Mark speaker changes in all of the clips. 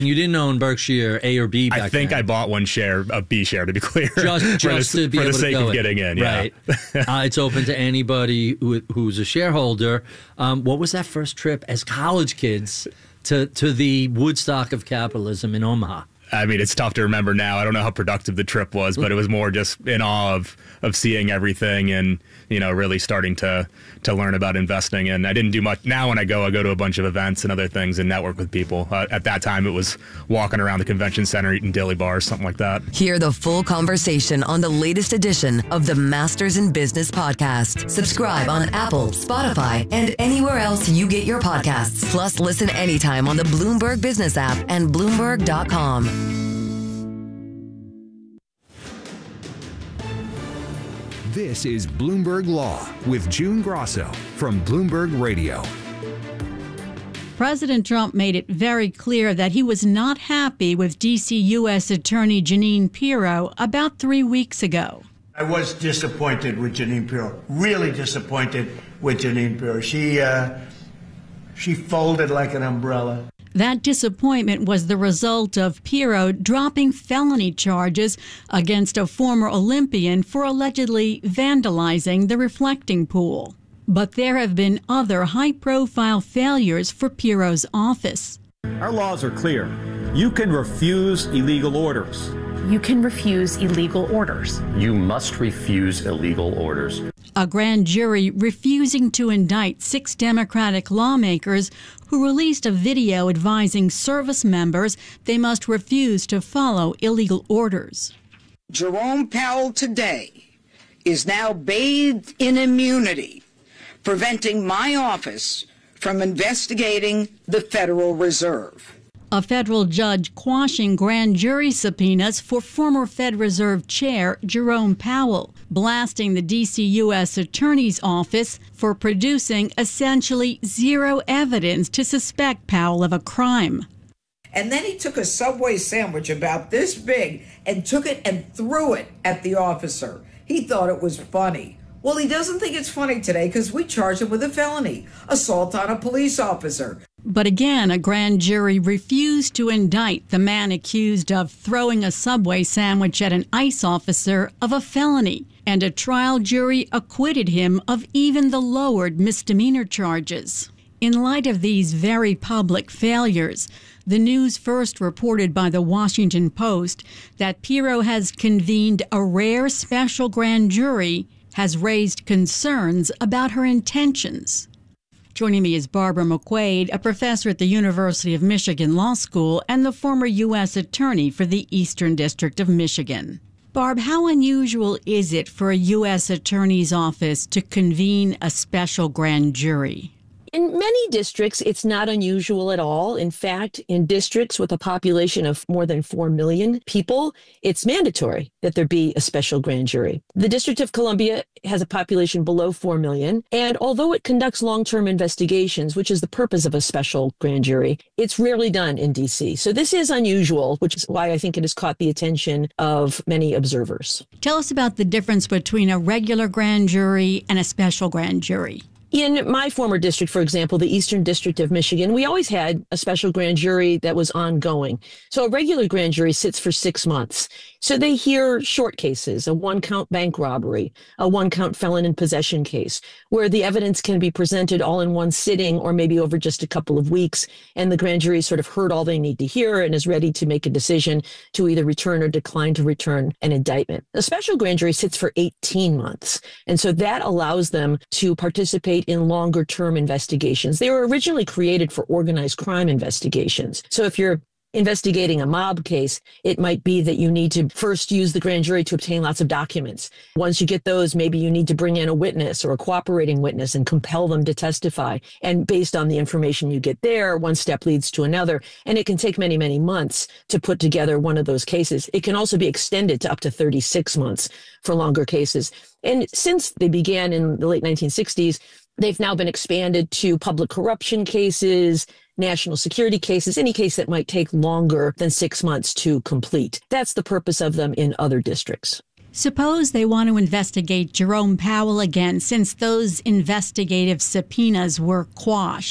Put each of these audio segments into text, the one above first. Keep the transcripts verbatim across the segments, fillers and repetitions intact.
Speaker 1: You didn't own Berkshire A or B back
Speaker 2: I think
Speaker 1: then.
Speaker 2: I bought one share, a B share, to be clear.
Speaker 1: Just, just
Speaker 2: for the,
Speaker 1: to be
Speaker 2: for
Speaker 1: able
Speaker 2: the sake
Speaker 1: to go
Speaker 2: of
Speaker 1: in.
Speaker 2: getting in, yeah.
Speaker 1: Right. uh, it's open to anybody who, who's a shareholder. Um, what was that first trip as college kids to, to the Woodstock of capitalism in Omaha?
Speaker 2: I mean, it's tough to remember now. I don't know how productive the trip was, but it was more just in awe of, of seeing everything and, you know, really starting to, to learn about investing. And I didn't do much. Now when I go, I go to a bunch of events and other things and network with people. Uh, at that time, it was walking around the convention center, eating dilly bars, something like that.
Speaker 3: Hear the full conversation on the latest edition of the Masters in Business podcast. Subscribe on Apple, Spotify, and anywhere else you get your podcasts. Plus, listen anytime on the Bloomberg Business app and Bloomberg dot com.
Speaker 4: This is Bloomberg Law with June Grosso from Bloomberg Radio.
Speaker 5: President Trump made it very clear that he was not happy with D C U S Attorney Jeanine Pirro about three weeks ago.
Speaker 6: I was disappointed with Jeanine Pirro, really disappointed with Jeanine Pirro. She, uh, she folded like an umbrella.
Speaker 5: That disappointment was the result of Pirro dropping felony charges against a former Olympian for allegedly vandalizing the reflecting pool. But there have been other high-profile failures for Pirro's office.
Speaker 7: Our laws are clear. You can refuse illegal orders.
Speaker 8: You can refuse illegal orders.
Speaker 9: You must refuse illegal orders.
Speaker 5: A grand jury refusing to indict six Democratic lawmakers who released a video advising service members they must refuse to follow illegal orders.
Speaker 10: Jerome Powell today is now bathed in immunity, preventing my office from investigating the Federal Reserve.
Speaker 5: A federal judge quashing grand jury subpoenas for former Fed Reserve Chair Jerome Powell, blasting the D C U S Attorney's Office for producing essentially zero evidence to suspect Powell of a crime.
Speaker 10: And then he took a Subway sandwich about this big and took it and threw it at the officer. He thought it was funny. Well, he doesn't think it's funny today because we charged him with a felony, assault on a police officer.
Speaker 5: But again, a grand jury refused to indict the man accused of throwing a Subway sandwich at an ICE officer of a felony, and a trial jury acquitted him of even the lowered misdemeanor charges. In light of these very public failures, the news first reported by the Washington Post that Pirro has convened a rare special grand jury has raised concerns about her intentions. Joining me is Barbara McQuaid, a professor at the University of Michigan Law School and the former U S Attorney for the Eastern District of Michigan. Barb, how unusual is it for a U S Attorney's office to convene a special grand jury?
Speaker 11: In many districts, it's not unusual at all. In fact, in districts with a population of more than four million people, it's mandatory that there be a special grand jury. The District of Columbia has a population below four million. And although it conducts long-term investigations, which is the purpose of a special grand jury, it's rarely done in D C. So this is unusual, which is why I think it has caught the attention of many observers.
Speaker 5: Tell us about the difference between a regular grand jury and a special grand jury.
Speaker 11: In my former district, for example, the Eastern District of Michigan, we always had a special grand jury that was ongoing. So a regular grand jury sits for six months. So they hear short cases, a one-count bank robbery, a one-count felon in possession case, where the evidence can be presented all in one sitting or maybe over just a couple of weeks, and the grand jury sort of heard all they need to hear and is ready to make a decision to either return or decline to return an indictment. A special grand jury sits for eighteen months, and so that allows them to participate in longer term investigations. They were originally created for organized crime investigations. So if you're investigating a mob case, it might be that you need to first use the grand jury to obtain lots of documents. Once you get those, maybe you need to bring in a witness or a cooperating witness and compel them to testify. And based on the information you get there, one step leads to another. And it can take many, many months to put together one of those cases. It can also be extended to up to thirty-six months for longer cases. And since they began in the late nineteen sixties, they've now been expanded to public corruption cases, national security cases, any case that might take longer than six months to complete. That's the purpose of them in other districts.
Speaker 5: Suppose they want to investigate Jerome Powell again, since those investigative subpoenas were quashed.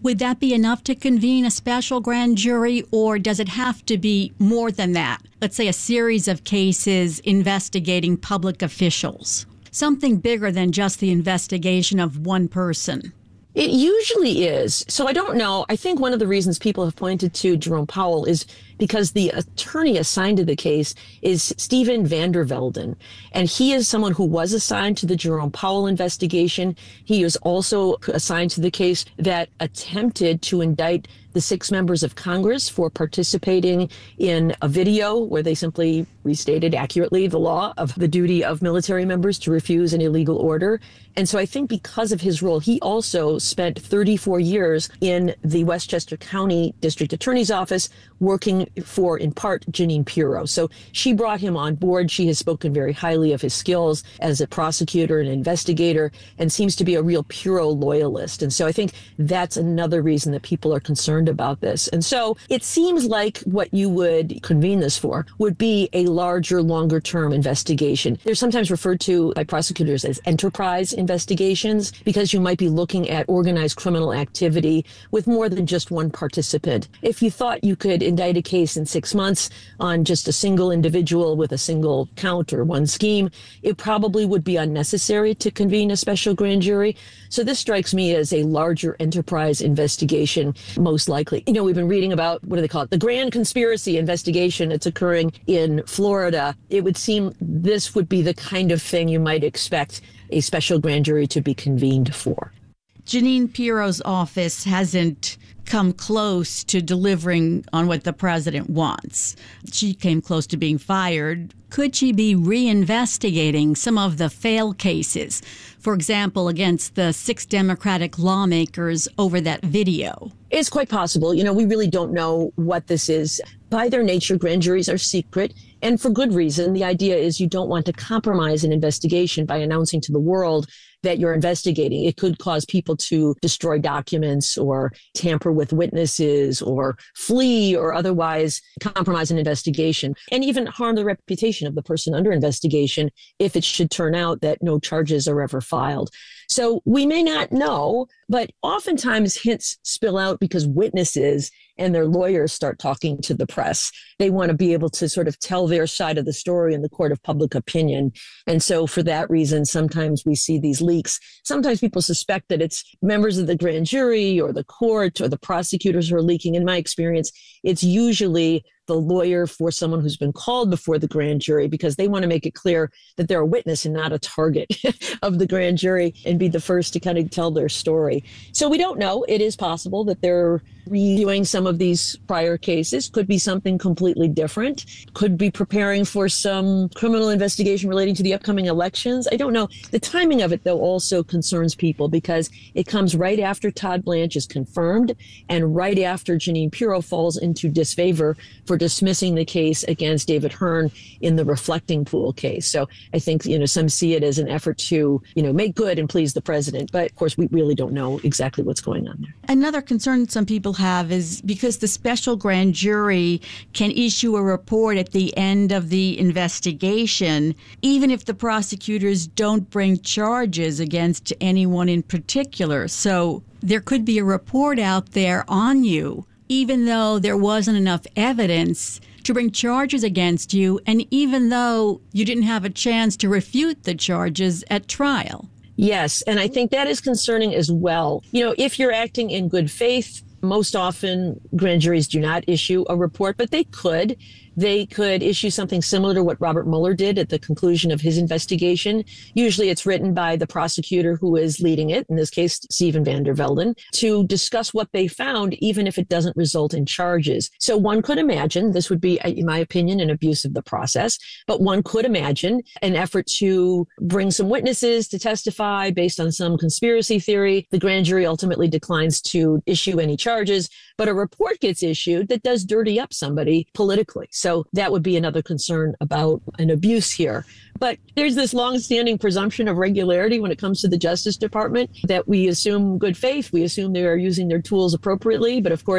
Speaker 5: Would that be enough to convene a special grand jury, or does it have to be more than that? Let's say a series of cases investigating public officials. Something bigger than just the investigation of one person.
Speaker 11: It usually is. So I don't know. I think one of the reasons people have pointed to Jerome Powell is because the attorney assigned to the case is Steven van der Velden. And he is someone who was assigned to the Jerome Powell investigation. He was also assigned to the case that attempted to indict the six members of Congress for participating in a video where they simply restated accurately the law of the duty of military members to refuse an illegal order. And so I think because of his role, he also spent thirty-four years in the Westchester County District Attorney's Office working for, in part, Jeanine Pirro. So she brought him on board. She has spoken very highly of his skills as a prosecutor and investigator and seems to be a real Pirro loyalist. And so I think that's another reason that people are concerned about this. And so it seems like what you would convene this for would be a larger, longer term investigation. They're sometimes referred to by prosecutors as enterprise investigations because you might be looking at organized criminal activity with more than just one participant. If you thought you could indict a case in six months on just a single individual with a single count or one scheme, it probably would be unnecessary to convene a special grand jury. So this strikes me as a larger enterprise investigation, most likely. You know, we've been reading about, what do they call it? The grand conspiracy investigation that's occurring in Florida. It would seem this would be the kind of thing you might expect a special grand jury to be convened for.
Speaker 5: Jeanine Pirro's office hasn't come close to delivering on what the president wants. She came close to being fired. Could she be reinvestigating some of the failed cases, for example, against the six Democratic lawmakers over that video?
Speaker 11: It's quite possible. You know, we really don't know what this is. By their nature, grand juries are secret, and for good reason. The idea is you don't want to compromise an investigation by announcing to the world that you're investigating. It could cause people to destroy documents or tamper with witnesses or flee or otherwise compromise an investigation, and even harm the reputation of the person under investigation if it should turn out that no charges are ever filed. So we may not know, but oftentimes hints spill out because witnesses and their lawyers start talking to the press. They want to be able to sort of tell their side of the story in the court of public opinion. And so for that reason, sometimes we see these leaks. Sometimes people suspect that it's members of the grand jury or the court or the prosecutors who are leaking. In my experience, it's usually the lawyer for someone who's been called before the grand jury because they want to make it clear that they're a witness and not a target of the grand jury and be the first to kind of tell their story. So we don't know. It is possible that they're reviewing some of these prior cases. Could be something completely different. Could be preparing for some criminal investigation relating to the upcoming elections. I don't know. The timing of it, though, also concerns people because it comes right after Todd Blanche is confirmed and right after Jeanine Pirro falls into disfavor for dismissing the case against David Hearn in the Reflecting Pool case. So I think, you know, some see it as an effort to, you know, make good and please the president. But of course, we really don't know exactly what's going on there.
Speaker 5: Another concern some people have is because the special grand jury can issue a report at the end of the investigation, even if the prosecutors don't bring charges against anyone in particular. So there could be a report out there on you, even though there wasn't enough evidence to bring charges against you, and even though you didn't have a chance to refute the charges at trial.
Speaker 11: Yes, and I think that is concerning as well. You know, if you're acting in good faith, most often grand juries do not issue a report, but they could. They could issue something similar to what Robert Mueller did at the conclusion of his investigation. Usually it's written by the prosecutor who is leading it, in this case, Steven van der Velden, to discuss what they found, even if it doesn't result in charges. So one could imagine, this would be, in my opinion, an abuse of the process, but one could imagine an effort to bring some witnesses to testify based on some conspiracy theory. The grand jury ultimately declines to issue any charges, but a report gets issued that does dirty up somebody politically. So that would be another concern about an abuse here. But there's this longstanding presumption of regularity when it comes to the Justice Department that we assume good faith. We assume they are using their tools appropriately. But of course,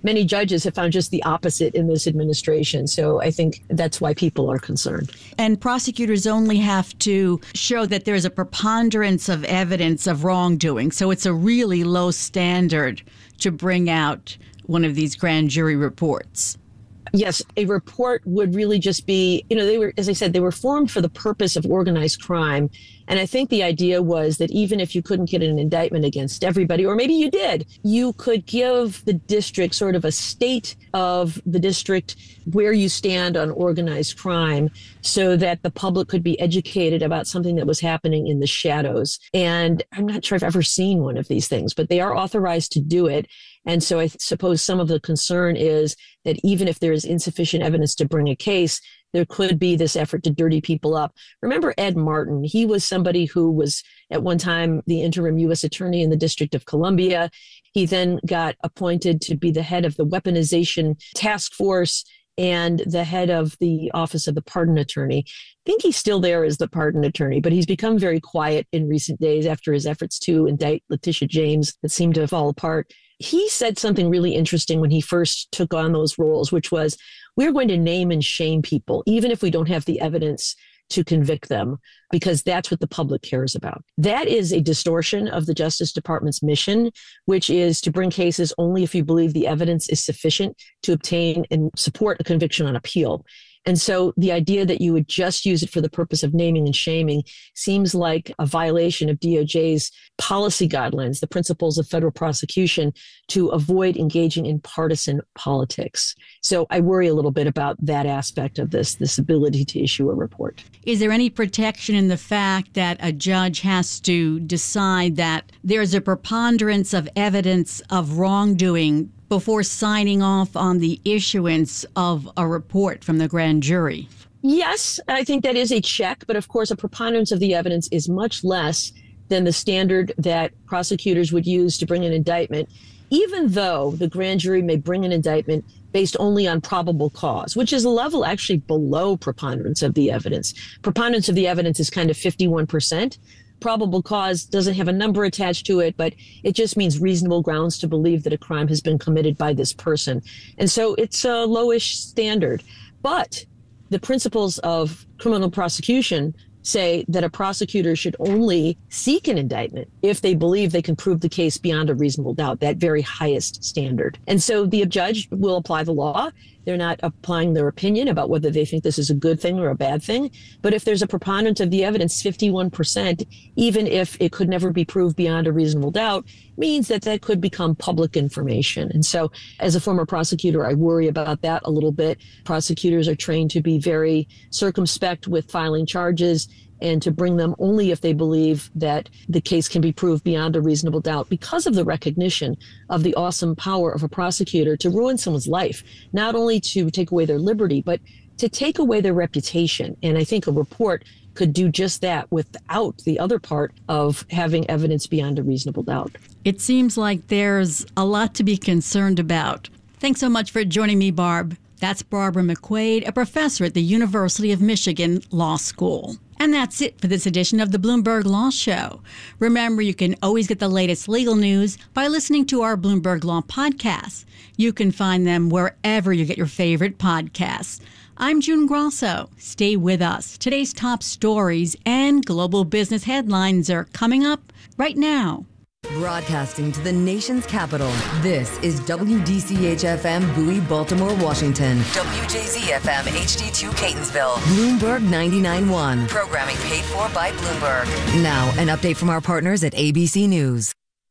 Speaker 11: many judges have found just the opposite in this administration. So I think that's why people are concerned.
Speaker 5: And prosecutors only have to show that there's a preponderance of evidence of wrongdoing. So it's a really low standard to bring out one of these grand jury reports.
Speaker 11: Yes, a report would really just be, you know, they were, as I said, they were formed for the purpose of organized crime. And I think the idea was that even if you couldn't get an indictment against everybody, or maybe you did, you could give the district sort of a state of the district where you stand on organized crime so that the public could be educated about something that was happening in the shadows. And I'm not sure I've ever seen one of these things, but they are authorized to do it. And so I suppose some of the concern is that even if there is insufficient evidence to bring a case, there could be this effort to dirty people up. Remember Ed Martin? He was somebody who was at one time the interim U S attorney in the District of Columbia. He then got appointed to be the head of the weaponization task force and the head of the Office of the Pardon Attorney. I think he's still there as the pardon attorney, but he's become very quiet in recent days after his efforts to indict Letitia James that seemed to fall apart. He said something really interesting when he first took on those roles, which was, we're going to name and shame people, even if we don't have the evidence to convict them, because that's what the public cares about. That is a distortion of the Justice Department's mission, which is to bring cases only if you believe the evidence is sufficient to obtain and support a conviction on appeal. And so the idea that you would just use it for the purpose of naming and shaming seems like a violation of D O J's policy guidelines, the principles of federal prosecution, to avoid engaging in partisan politics. So I worry a little bit about that aspect of this, this ability to issue a report.
Speaker 5: Is there any protection in the fact that a judge has to decide that there's a preponderance of evidence of wrongdoing before signing off on the issuance of a report from the grand jury?
Speaker 11: Yes, I think that is a check. But of course, a preponderance of the evidence is much less than the standard that prosecutors would use to bring an indictment, even though the grand jury may bring an indictment based only on probable cause, which is a level actually below preponderance of the evidence. Preponderance of the evidence is kind of fifty-one percent. Probable cause doesn't have a number attached to it, but it just means reasonable grounds to believe that a crime has been committed by this person. And so it's a lowish standard. But the principles of criminal prosecution say that a prosecutor should only seek an indictment if they believe they can prove the case beyond a reasonable doubt, that very highest standard. And so the judge will apply the law. They're not applying their opinion about whether they think this is a good thing or a bad thing. But if there's a preponderance of the evidence, fifty-one percent, even if it could never be proved beyond a reasonable doubt, means that that could become public information. And so as a former prosecutor, I worry about that a little bit. Prosecutors are trained to be very circumspect with filing charges and to bring them only if they believe that the case can be proved beyond a reasonable doubt, because of the recognition of the awesome power of a prosecutor to ruin someone's life, not only to take away their liberty, but to take away their reputation. And I think a report could do just that without the other part of having evidence beyond a reasonable doubt.
Speaker 5: It seems like there's a lot to be concerned about. Thanks so much for joining me, Barb. That's Barbara McQuaid, a professor at the University of Michigan Law School. And that's it for this edition of the Bloomberg Law Show. Remember, you can always get the latest legal news by listening to our Bloomberg Law podcasts. You can find them wherever you get your favorite podcasts. I'm June Grosso. Stay with us. Today's top stories and global business headlines are coming up right now.
Speaker 3: Broadcasting to the nation's capital, this is W D C H F M Bowie, Baltimore, Washington. W J Z F M H D two Catonsville. Bloomberg ninety-nine point one. Programming paid for by Bloomberg. Now, an update from our partners at A B C News.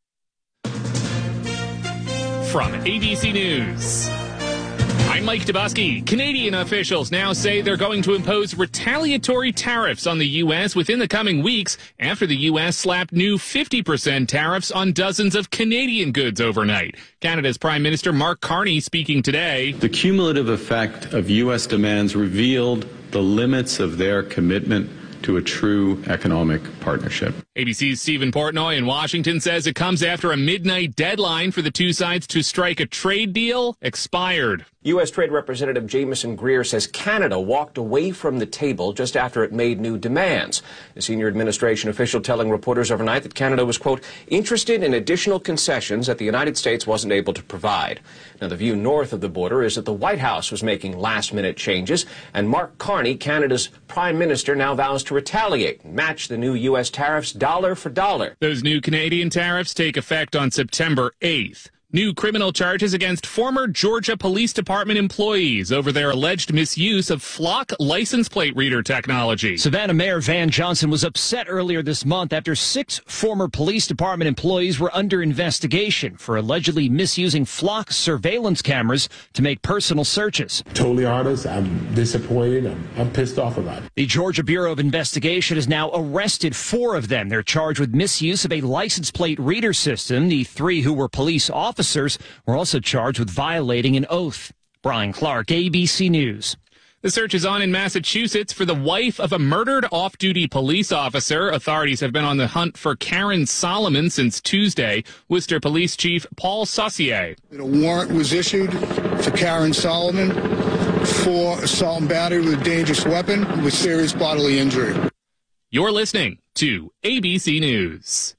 Speaker 12: From A B C News, I'm Mike Dubosky. Canadian officials now say they're going to impose retaliatory tariffs on the U S within the coming weeks after the U S slapped new fifty percent tariffs on dozens of Canadian goods overnight. Canada's Prime Minister Mark Carney speaking today.
Speaker 13: The cumulative effect of U S demands revealed the limits of their commitment to a true economic partnership.
Speaker 12: A B C's Stephen Portnoy in Washington says it comes after a midnight deadline for the two sides to strike a trade deal expired.
Speaker 14: U S. Trade Representative Jamieson Greer says Canada walked away from the table just after it made new demands. A senior administration official telling reporters overnight that Canada was, quote, interested in additional concessions that the United States wasn't able to provide. Now, the view north of the border is that the White House was making last-minute changes, and Mark Carney, Canada's prime minister, now vows to retaliate and match the new U S tariffs dollar for dollar.
Speaker 12: Those new Canadian tariffs take effect on September eighth. New criminal charges against former Georgia Police Department employees over their alleged misuse of Flock license plate reader technology.
Speaker 15: Savannah Mayor Van Johnson was upset earlier this month after six former police department employees were under investigation for allegedly misusing Flock surveillance cameras to make personal searches.
Speaker 16: Totally honest, I'm disappointed. I'm, I'm pissed off about it.
Speaker 15: The Georgia Bureau of Investigation has now arrested four of them. They're charged with misuse of a license plate reader system. The three who were police officers were also charged with violating an oath. Brian Clark, A B C News.
Speaker 12: The search is on in Massachusetts for the wife of a murdered off-duty police officer. Authorities have been on the hunt for Karen Solomon since Tuesday. Worcester Police Chief Paul Saucier.
Speaker 17: A warrant was issued for Karen Solomon for assault and battery with a dangerous weapon with serious bodily injury.
Speaker 12: You're listening to A B C News.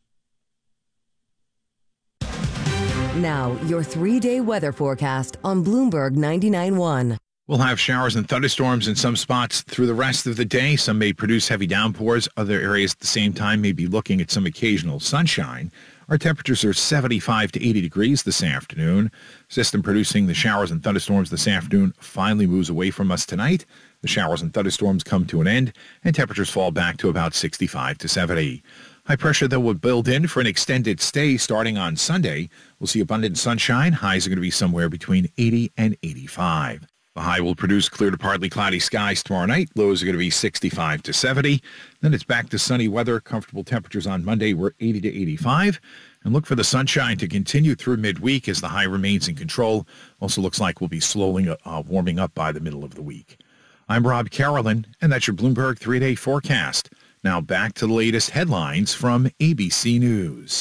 Speaker 3: Now, your three-day weather forecast on Bloomberg ninety-nine point one.
Speaker 18: We'll have showers and thunderstorms in some spots through the rest of the day. Some may produce heavy downpours. Other areas at the same time may be looking at some occasional sunshine. Our temperatures are seventy-five to eighty degrees this afternoon. System producing the showers and thunderstorms this afternoon finally moves away from us tonight. The showers and thunderstorms come to an end, and temperatures fall back to about sixty-five to seventy. High pressure, though, will build in for an extended stay starting on Sunday. We'll see abundant sunshine. Highs are going to be somewhere between eighty and eighty-five. The high will produce clear to partly cloudy skies tomorrow night. Lows are going to be sixty-five to seventy. Then it's back to sunny weather. Comfortable temperatures on Monday were eighty to eighty-five. And look for the sunshine to continue through midweek as the high remains in control. Also looks like we'll be slowly uh, warming up by the middle of the week. I'm Rob Carolyn, and that's your Bloomberg three-day forecast. Now back to the latest headlines from A B C News.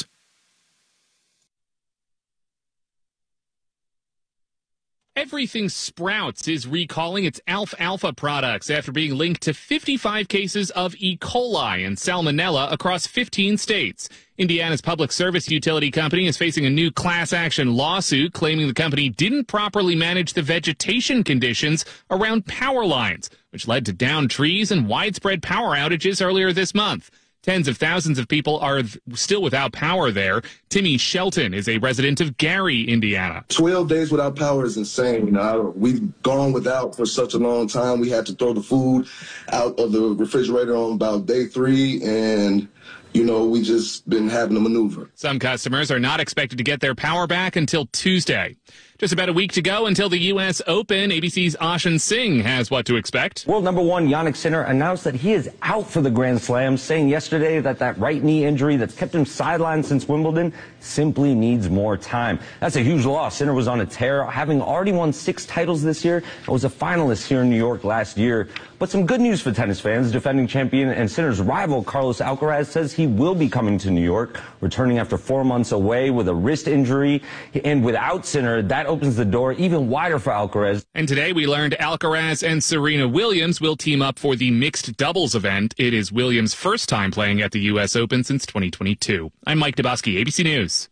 Speaker 12: Everything Sprouts is recalling its alfalfa products after being linked to fifty-five cases of E. coli and salmonella across fifteen states. Indiana's public service utility company is facing a new class action lawsuit claiming the company didn't properly manage the vegetation conditions around power lines, which led to downed trees and widespread power outages earlier this month. Tens of thousands of people are th- still without power there. Timmy Shelton is a resident of Gary, Indiana.
Speaker 19: twelve days without power is insane. You know, we've gone without for such a long time. We had to throw the food out of the refrigerator on about day three, and you know, we just been having to maneuver.
Speaker 12: Some customers are not expected to get their power back until Tuesday. Just about a week to go until the U S Open. A B C's Ashan Singh has what to expect.
Speaker 20: World number one Jannik Sinner announced that he is out for the Grand Slam, saying yesterday that that right knee injury that's kept him sidelined since Wimbledon simply needs more time. That's a huge loss. Sinner was on a tear, having already won six titles this year and was a finalist here in New York last year. But some good news for tennis fans. Defending champion and Sinner's rival Carlos Alcaraz says he will be coming to New York, returning after four months away with a wrist injury. And without Sinner, that opens the door even wider for Alcaraz.
Speaker 12: And today we learned Alcaraz and Serena Williams will team up for the mixed doubles event. It is Williams' first time playing at the U S Open since twenty twenty-two. I'm Mike Dabowski, A B C News.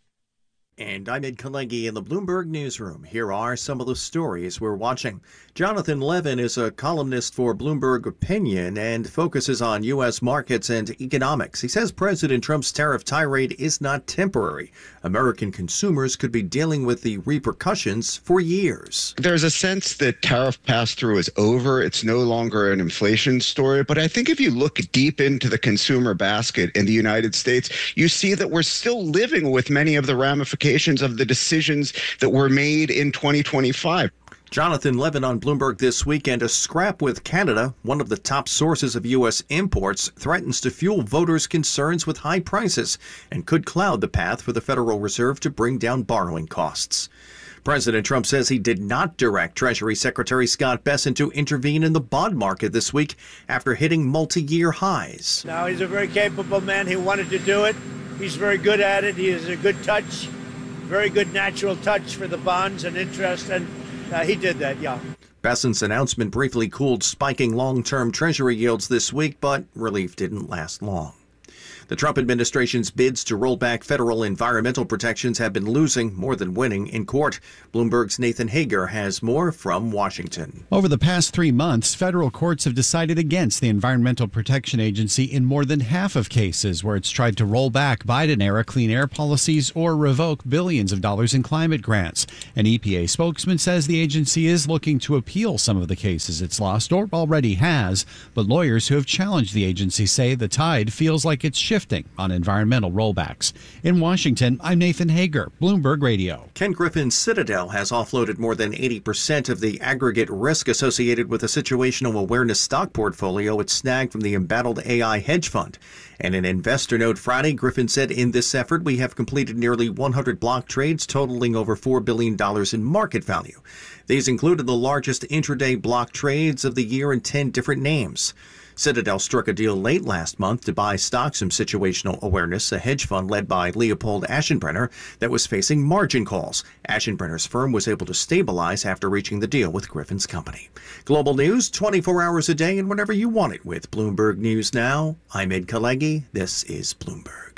Speaker 21: And I'm Ed Kalegi in the Bloomberg Newsroom. Here are some of the stories we're watching. Jonathan Levin is a columnist for Bloomberg Opinion and focuses on U S markets and economics. He says President Trump's tariff tirade is not temporary. American consumers could be dealing with the repercussions for years.
Speaker 22: There's a sense that tariff pass-through is over. It's no longer an inflation story. But I think if you look deep into the consumer basket in the United States, you see that we're still living with many of the ramifications of the decisions that were made in twenty twenty-five.
Speaker 21: Jonathan Levin on Bloomberg This Weekend. A scrap with Canada, one of the top sources of U S imports, threatens to fuel voters' concerns with high prices and could cloud the path for the Federal Reserve to bring down borrowing costs. President Trump says he did not direct Treasury Secretary Scott Bessent to intervene in the bond market this week after hitting multi-year highs.
Speaker 1: Now, he's a very capable man. He wanted to do it. He's very good at it. He has a good touch, very good natural touch for the bonds and interest, and uh, he did that, yeah.
Speaker 21: Bessent's announcement briefly cooled spiking long-term Treasury yields this week, but relief didn't last long. The Trump administration's bids to roll back federal environmental protections have been losing more than winning in court. Bloomberg's Nathan Hager has more from Washington.
Speaker 2: Over the past three months, federal courts have decided against the Environmental Protection Agency in more than half of cases where it's tried to roll back Biden-era clean air policies or revoke billions of dollars in climate grants. An E P A spokesman says the agency is looking to appeal some of the cases it's lost or already has, but lawyers who have challenged the agency say the tide feels like it's shifting on environmental rollbacks. In Washington, I'm Nathan Hager, Bloomberg Radio.
Speaker 21: Ken Griffin's Citadel has offloaded more than eighty percent of the aggregate risk associated with a situational awareness stock portfolio it snagged from the embattled A I hedge fund. And in Investor Note Friday, Griffin said, in this effort, we have completed nearly one hundred block trades totaling over four billion dollars in market value. These included the largest intraday block trades of the year in ten different names. Citadel struck a deal late last month to buy stocks from Situational Awareness, a hedge fund led by Leopold Aschenbrenner that was facing margin calls. Aschenbrenner's firm was able to stabilize after reaching the deal with Griffin's company. Global news twenty-four hours a day and whenever you want it with Bloomberg News Now. I'm Ed Kalegi. This is Bloomberg.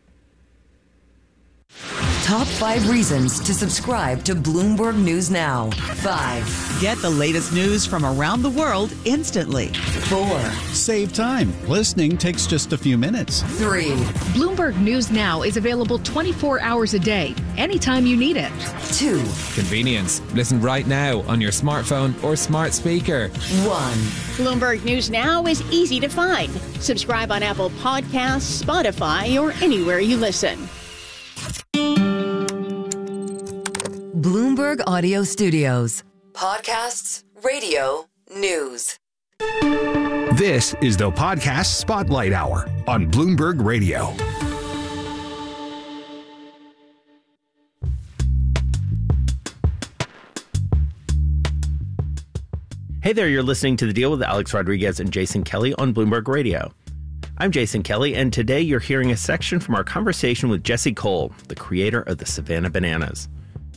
Speaker 3: Top five reasons to subscribe to Bloomberg News Now. Five.
Speaker 23: Get the latest news from around the world instantly.
Speaker 3: Four.
Speaker 2: Save time. Listening takes just a few minutes.
Speaker 3: Three.
Speaker 8: Bloomberg News Now is available twenty-four hours a day, anytime you need it.
Speaker 3: Two.
Speaker 24: Convenience. Listen right now on your smartphone or smart speaker.
Speaker 3: One.
Speaker 25: Bloomberg News Now is easy to find. Subscribe on Apple Podcasts, Spotify, or anywhere you listen.
Speaker 3: Bloomberg Audio Studios. Podcasts, radio, news.
Speaker 4: This is the Podcast Spotlight Hour on Bloomberg Radio.
Speaker 26: Hey there, you're listening to The Deal with Alex Rodriguez and Jason Kelly on Bloomberg Radio. I'm Jason Kelly, and today you're hearing a section from our conversation with Jesse Cole, the creator of the Savannah Bananas.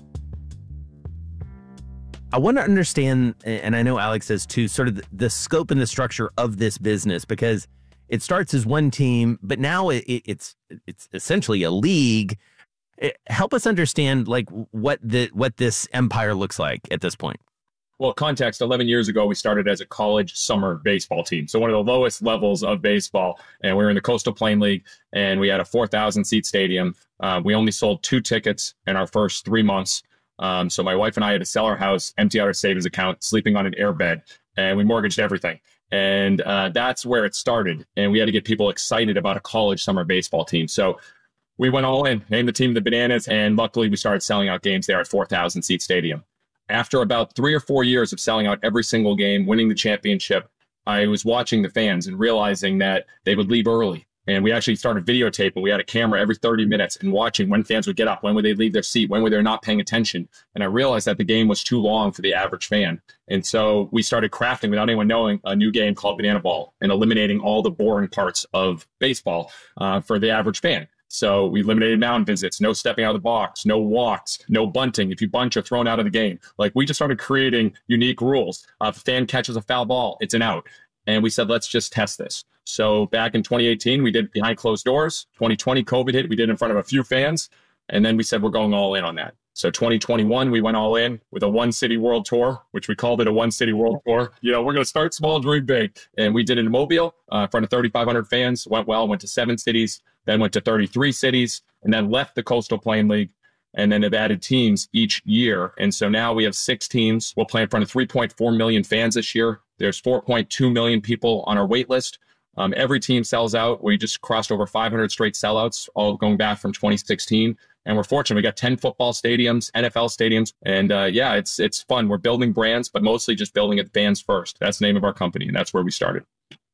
Speaker 26: I want to understand, and I know Alex does too, sort of the, the scope and the structure of this business, because it starts as one team, but now it, it, it's it's essentially a league. It, help us understand, like, what the what this empire looks like at this point.
Speaker 27: Well, context, eleven years ago, we started as a college summer baseball team. So one of the lowest levels of baseball. And we were in the Coastal Plain League, and we had a four thousand seat stadium. Uh, we only sold two tickets in our first three months. Um, so my wife and I had to sell our house, empty out our savings account, sleeping on an airbed, and we mortgaged everything. And uh, that's where it started. And we had to get people excited about a college summer baseball team. So we went all in, named the team the Bananas, and luckily we started selling out games there at four thousand seat stadium. After about three or four years of selling out every single game, winning the championship, I was watching the fans and realizing that they would leave early. And we actually started videotaping. We had a camera every thirty minutes and watching when fans would get up, when would they leave their seat, when were they not paying attention. And I realized that the game was too long for the average fan. And so we started crafting, without anyone knowing, a new game called Banana Ball and eliminating all the boring parts of baseball uh, for the average fan. So we eliminated mound visits, no stepping out of the box, no walks, no bunting. If you bunt, you're thrown out of the game. Like, we just started creating unique rules. Uh, if a fan catches a foul ball, it's an out. And we said, let's just test this. So back in twenty eighteen, we did behind closed doors. twenty twenty, COVID hit. We did in front of a few fans. And then we said, we're going all in on that. So twenty twenty-one, we went all in with a one city world tour, which we called it a one city world tour. You know, we're going to start small, dream big. And we did it in Mobile uh, in front of thirty-five hundred fans. Went well, went to seven cities, then went to thirty-three cities, and then left the Coastal Plain League. And then have added teams each year. And so now we have six teams. We'll play in front of three point four million fans this year. There's four point two million people on our wait list. Um, every team sells out. We just crossed over five hundred straight sellouts, all going back from twenty sixteen. And we're fortunate. We got ten football stadiums, N F L stadiums. And uh, yeah, it's it's fun. We're building brands, but mostly just building it fans first. That's the name of our company, and that's where we started.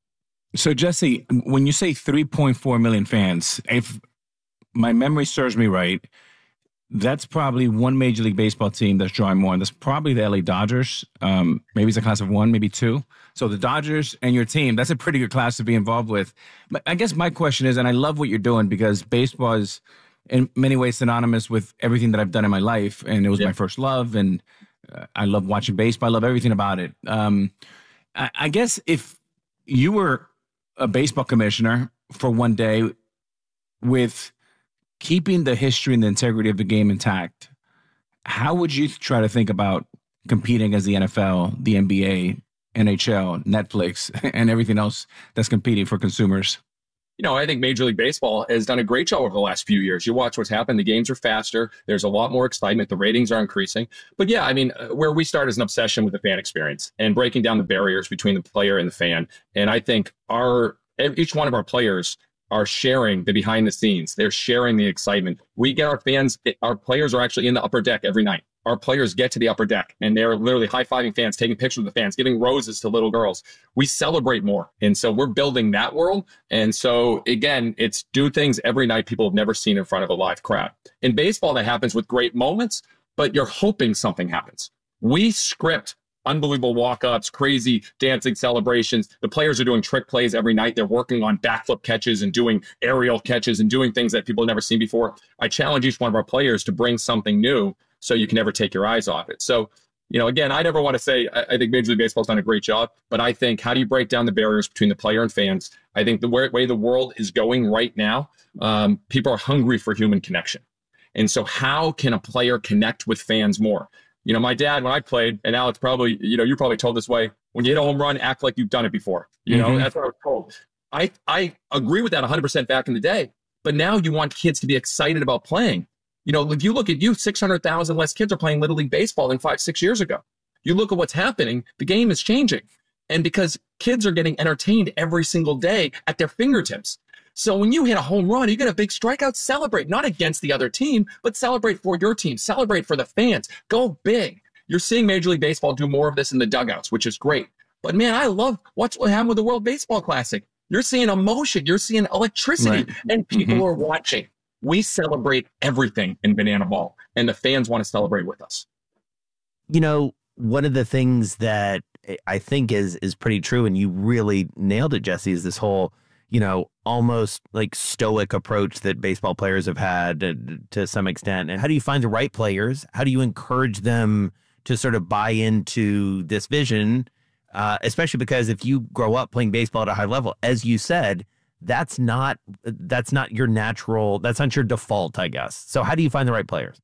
Speaker 28: So, Jesse, when you say three point four million fans, if my memory serves me right, that's probably one Major League Baseball team that's drawing more. And that's probably the L A Dodgers. Um, maybe it's a class of one, maybe two. So the Dodgers and your team, that's a pretty good class to be involved with. But I guess my question is, and I love what you're doing because baseball is in many ways synonymous with everything that I've done in my life. And it was yeah. my first love. And uh, I love watching baseball. I love everything about it. Um, I, I guess if you were a baseball commissioner for one day with keeping the history and the integrity of the game intact, how would you try to think about competing as the N F L, the N B A, N H L, Netflix, and everything else that's competing for consumers?
Speaker 27: You know, I think Major League Baseball has done a great job over the last few years. You watch what's happened. The games are faster. There's a lot more excitement. The ratings are increasing. But yeah, I mean, where we start is an obsession with the fan experience and breaking down the barriers between the player and the fan. And I think our each one of our players are sharing the behind the scenes. They're sharing the excitement. We get our fans, our players are actually in the upper deck every night. Our players get to the upper deck and they're literally high-fiving fans, taking pictures with the fans, giving roses to little girls. We celebrate more. And so we're building that world. And so again, it's do things every night people have never seen in front of a live crowd. In baseball, that happens with great moments, but you're hoping something happens. We script unbelievable walk-ups, crazy dancing celebrations. The players are doing trick plays every night. They're working on backflip catches and doing aerial catches and doing things that people have never seen before. I challenge each one of our players to bring something new so you can never take your eyes off it. So, you know, again, I never want to say, I, I think Major League Baseball's done a great job, but I think how do you break down the barriers between the player and fans? I think the way, way the world is going right now, um, people are hungry for human connection. And so how can a player connect with fans more? You know, my dad, when I played, and Alex probably, you know, you probably told this way, when you hit a home run, act like you've done it before. You know, mm-hmm. that's what I was told. I, I agree with that one hundred percent back in the day, but now you want kids to be excited about playing. You know, if you look at you, six hundred thousand less kids are playing Little League Baseball than five, six years ago. You look at what's happening, the game is changing. And because kids are getting entertained every single day at their fingertips. So when you hit a home run, you get a big strikeout, celebrate, not against the other team, but celebrate for your team, celebrate for the fans, go big. You're seeing Major League Baseball do more of this in the dugouts, which is great. But man, I love what's what happened with the World Baseball Classic. You're seeing emotion, you're seeing electricity, right. and people mm-hmm. are watching. We celebrate everything in Banana Ball, and the fans want to celebrate with us.
Speaker 26: You know, one of the things that I think is is pretty true, and you really nailed it, Jesse, is this whole, you know, almost like stoic approach that baseball players have had to, to some extent. And how do you find the right players? How do you encourage them to sort of buy into this vision? Uh, especially because if you grow up playing baseball at a high level, as you said, that's not that's not your natural, that's not your default, I guess. So how do you find the right players?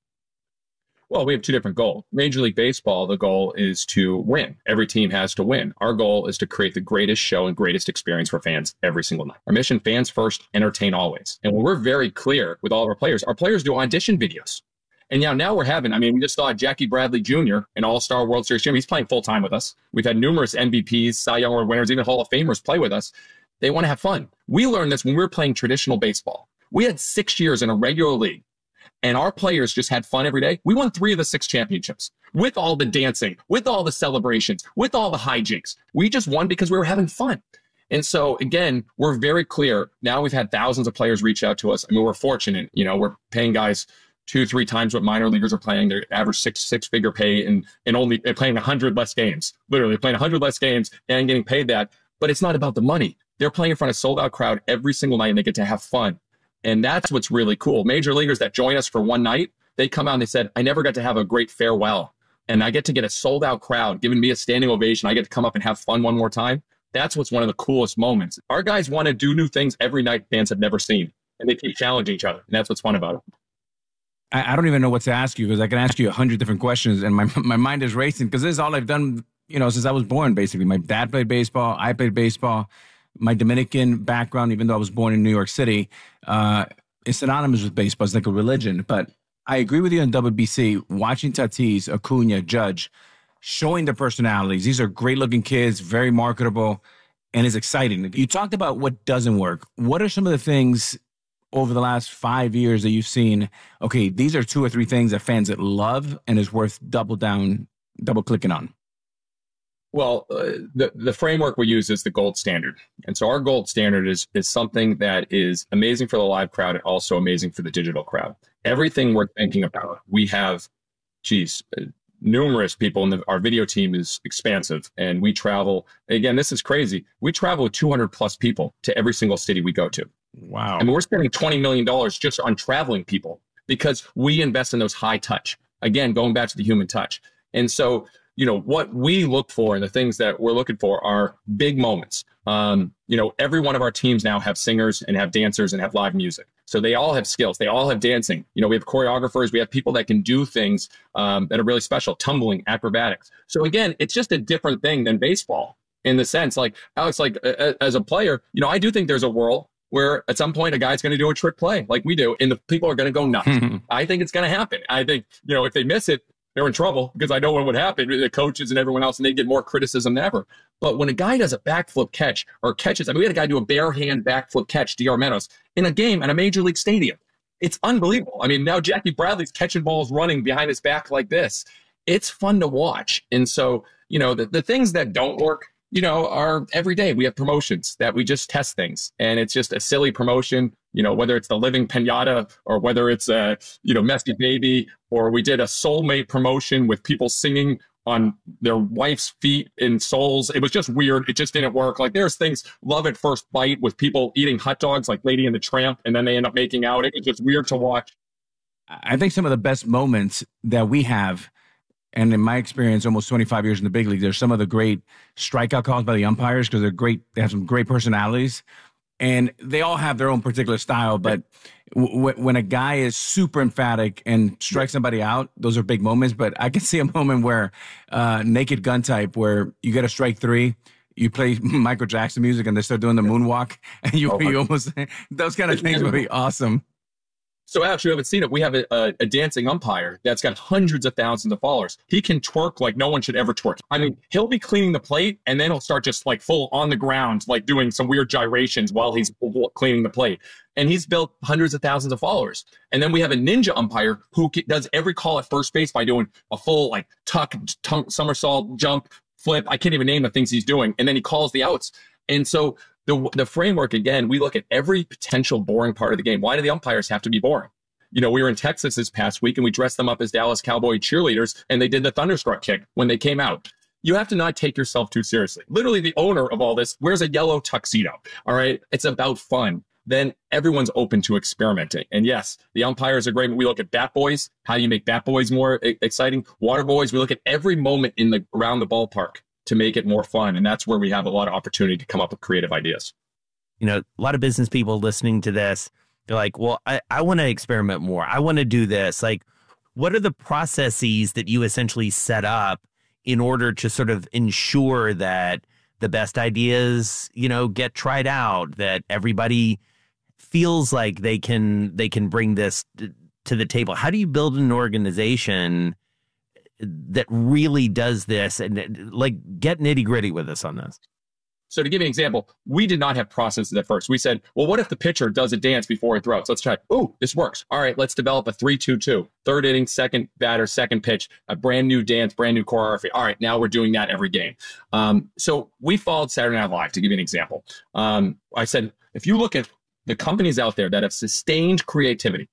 Speaker 27: Well, we have two different goals. Major League Baseball, the goal is to win. Every team has to win. Our goal is to create the greatest show and greatest experience for fans every single night. Our mission, fans first, entertain always. And when we're very clear with all of our players, our players do audition videos. And now, now we're having, I mean, we just saw Jackie Bradley Junior, an all-star World Series champion. He's playing full-time with us. We've had numerous M V Ps, Cy Young Award winners, even Hall of Famers play with us. They want to have fun. We learned this when we were playing traditional baseball. We had six years in a regular league. And our players just had fun every day. We won three of the six championships with all the dancing, with all the celebrations, with all the hijinks. We just won because we were having fun. And so, again, we're very clear. Now we've had thousands of players reach out to us. I mean, we're fortunate. You know, we're paying guys two, three times what minor leaguers are playing. Their average six, six-figure pay and, and only playing one hundred less games. Literally playing one hundred less games and getting paid that. But it's not about the money. They're playing in front of a sold-out crowd every single night, and they get to have fun. And that's what's really cool. Major leaguers that join us for one night, they come out and they said, I never got to have a great farewell. And I get to get a sold out crowd giving me a standing ovation. I get to come up and have fun one more time. That's what's one of the coolest moments. Our guys want to do new things every night fans have never seen. And they keep challenging each other. And that's what's fun about it.
Speaker 28: I, I don't even know what to ask you because I can ask you a hundred different questions and my, my mind is racing because this is all I've done, you know, since I was born, basically. My dad played baseball. I played baseball. My Dominican background, even though I was born in New York City, uh, is synonymous with baseball. It's like a religion. But I agree with you on W B C, watching Tatis, Acuna, Judge, showing their personalities. These are great-looking kids, very marketable, and it's exciting. You talked about what doesn't work. What are some of the things over the last five years that you've seen, okay, these are two or three things that fans that love and is worth double down, double clicking on?
Speaker 27: Well, uh, the, the framework we use is the gold standard. And so our gold standard is, is something that is amazing for the live crowd and also amazing for the digital crowd. everything we're thinking about, we have, geez, numerous people in the, our video team is expansive, and we travel. Again, this is crazy. We travel with two hundred plus people to every single city we go to.
Speaker 28: Wow.
Speaker 27: I mean, we're spending twenty million dollars just on traveling people because we invest in those high touch. Again, going back to the human touch. And so, you know, what we look for and the things that we're looking for are big moments. Um, you know, every one of our teams now have singers and have dancers and have live music. So they all have skills. They all have dancing. You know, we have choreographers. We have people that can do things um, that are really special, tumbling, acrobatics. So again, it's just a different thing than baseball in the sense, like, Alex, like uh, as a player, you know, I do think there's a world where at some point a guy's going to do a trick play like we do, and the people are going to go nuts. I think it's going to happen. I think, you know, if they miss it, they're in trouble because I know what would happen to the coaches and everyone else, and they get more criticism than ever. But when a guy does a backflip catch or catches, I mean, we had a guy do a bare hand backflip catch, D R Meadows, in a game at a major league stadium. It's unbelievable. I mean, now Jackie Bradley's catching balls running behind his back like this. It's fun to watch. And so, you know, the, the things that don't work, you know, are every day. We have promotions that we just test things, and it's just a silly promotion, you know, whether it's the Living Pinata or whether it's a, you know, Messy Baby, or we did a soulmate promotion with people singing on their wife's feet in souls. It was just weird. It just didn't work. Like there's things, Love at First Bite with people eating hot dogs like Lady and the Tramp, and then they end up making out. It was just weird to watch.
Speaker 28: I think some of the best moments that we have, and in my experience, almost twenty-five years in the big league, there's some of the great strikeout calls by the umpires because they're great. They have some great personalities, and they all have their own particular style. But w- when a guy is super emphatic and strikes somebody out, those are big moments. But I can see a moment where uh, Naked Gun type, where you get a strike three, you play Michael Jackson music, and they start doing the moonwalk, and you, oh, you almost those kind of things would be awesome.
Speaker 27: So actually, you haven't seen it. We have a, a, a dancing umpire that's got hundreds of thousands of followers. He can twerk like no one should ever twerk. I mean, he'll be cleaning the plate, and then he'll start just like full on the ground, like doing some weird gyrations while he's cleaning the plate. And he's built hundreds of thousands of followers. And then we have a ninja umpire who does every call at first base by doing a full like tuck, tunk, somersault, jump, flip. I can't even name the things he's doing. And then he calls the outs. And so the the framework, again, we look at every potential boring part of the game. Why do the umpires have to be boring? You know, we were in Texas this past week, and we dressed them up as Dallas Cowboy cheerleaders, and they did the thunderstruck kick when they came out. You have to not take yourself too seriously. Literally, the owner of all this wears a yellow tuxedo, all right? It's about fun. Then everyone's open to experimenting. And yes, the umpires are great. We look at bat boys. How do you make bat boys more exciting? Water boys. We look at every moment in the around the ballpark to make it more fun. And that's where we have a lot of opportunity to come up with creative ideas.
Speaker 26: You know, a lot of business people listening to this, they're like, well, I, I want to experiment more. I want to do this. Like, what are the processes that you essentially set up in order to sort of ensure that the best ideas, you know, get tried out, that everybody feels like they can they can bring this to the table? How do you build an organization that really does this and like get nitty gritty with us on this?
Speaker 27: So to give you an example, we did not have processes at first. We said, well, what if the pitcher does a dance before he throws? Let's try. Oh, this works. All right, let's develop a three two two. Third inning, second batter, second pitch, a brand new dance, brand new choreography. All right, now we're doing that every game. Um, so we followed Saturday Night Live, to give you an example. Um, I said, if you look at the companies out there that have sustained creativity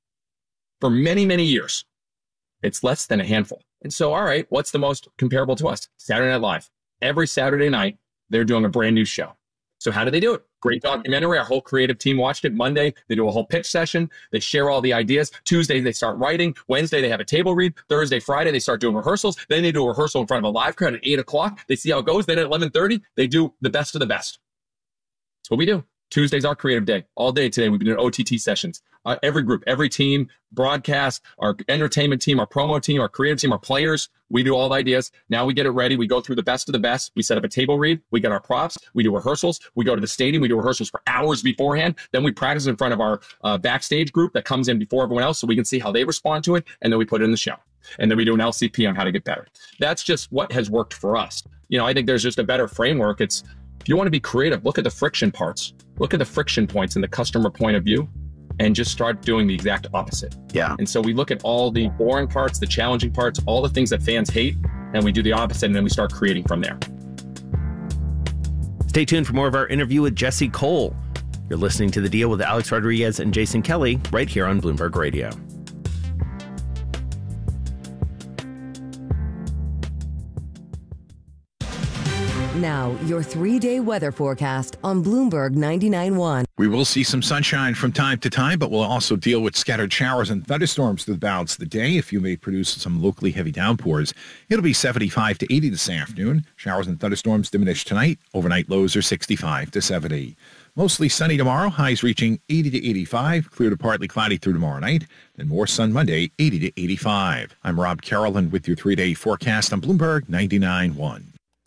Speaker 27: for many, many years, it's less than a handful. And so, all right, what's the most comparable to us? Saturday Night Live. Every Saturday night, they're doing a brand new show. So how do they do it? Great documentary. Our whole creative team watched it. Monday, they do a whole pitch session. They share all the ideas. Tuesday, they start writing. Wednesday, they have a table read. Thursday, Friday, they start doing rehearsals. Then they do a rehearsal in front of a live crowd at eight o'clock. They see how it goes. Then at eleven thirty, they do the best of the best. That's what we do. Tuesday's our creative day. All day today, we've been doing O T T sessions. Uh, every group, every team, broadcast, our entertainment team, our promo team, our creative team, our players, we do all the ideas. Now we get it ready. We go through the best of the best. We set up a table read. We get our props. We do rehearsals. We go to the stadium. We do rehearsals for hours beforehand. Then we practice in front of our uh, backstage group that comes in before everyone else so we can see how they respond to it. And then we put it in the show. And then we do an L C P on how to get better. That's just what has worked for us. You know, I think there's just a better framework. It's, if you want to be creative, look at the friction parts. Look at the friction points in the customer point of view and just start doing the exact opposite.
Speaker 26: Yeah.
Speaker 27: And so we look at all the boring parts, the challenging parts, all the things that fans hate, and we do the opposite, and then we start creating from there.
Speaker 26: Stay tuned for more of our interview with Jesse Cole. You're listening to The Deal with Alex Rodriguez and Jason Kelly right here on Bloomberg Radio.
Speaker 3: Now, your three-day weather forecast on Bloomberg ninety-nine point one.
Speaker 18: We will see some sunshine from time to time, but we'll also deal with scattered showers and thunderstorms through the balance of the day. A few may produce some locally heavy downpours. It'll be seventy-five to eighty this afternoon. Showers and thunderstorms diminish tonight. Overnight lows are sixty-five to seventy. Mostly sunny tomorrow, highs reaching eighty to eighty-five. Clear to partly cloudy through tomorrow night. Then more sun Monday, eighty to eighty-five. I'm Rob Carroll with your three-day forecast on Bloomberg ninety-nine point one.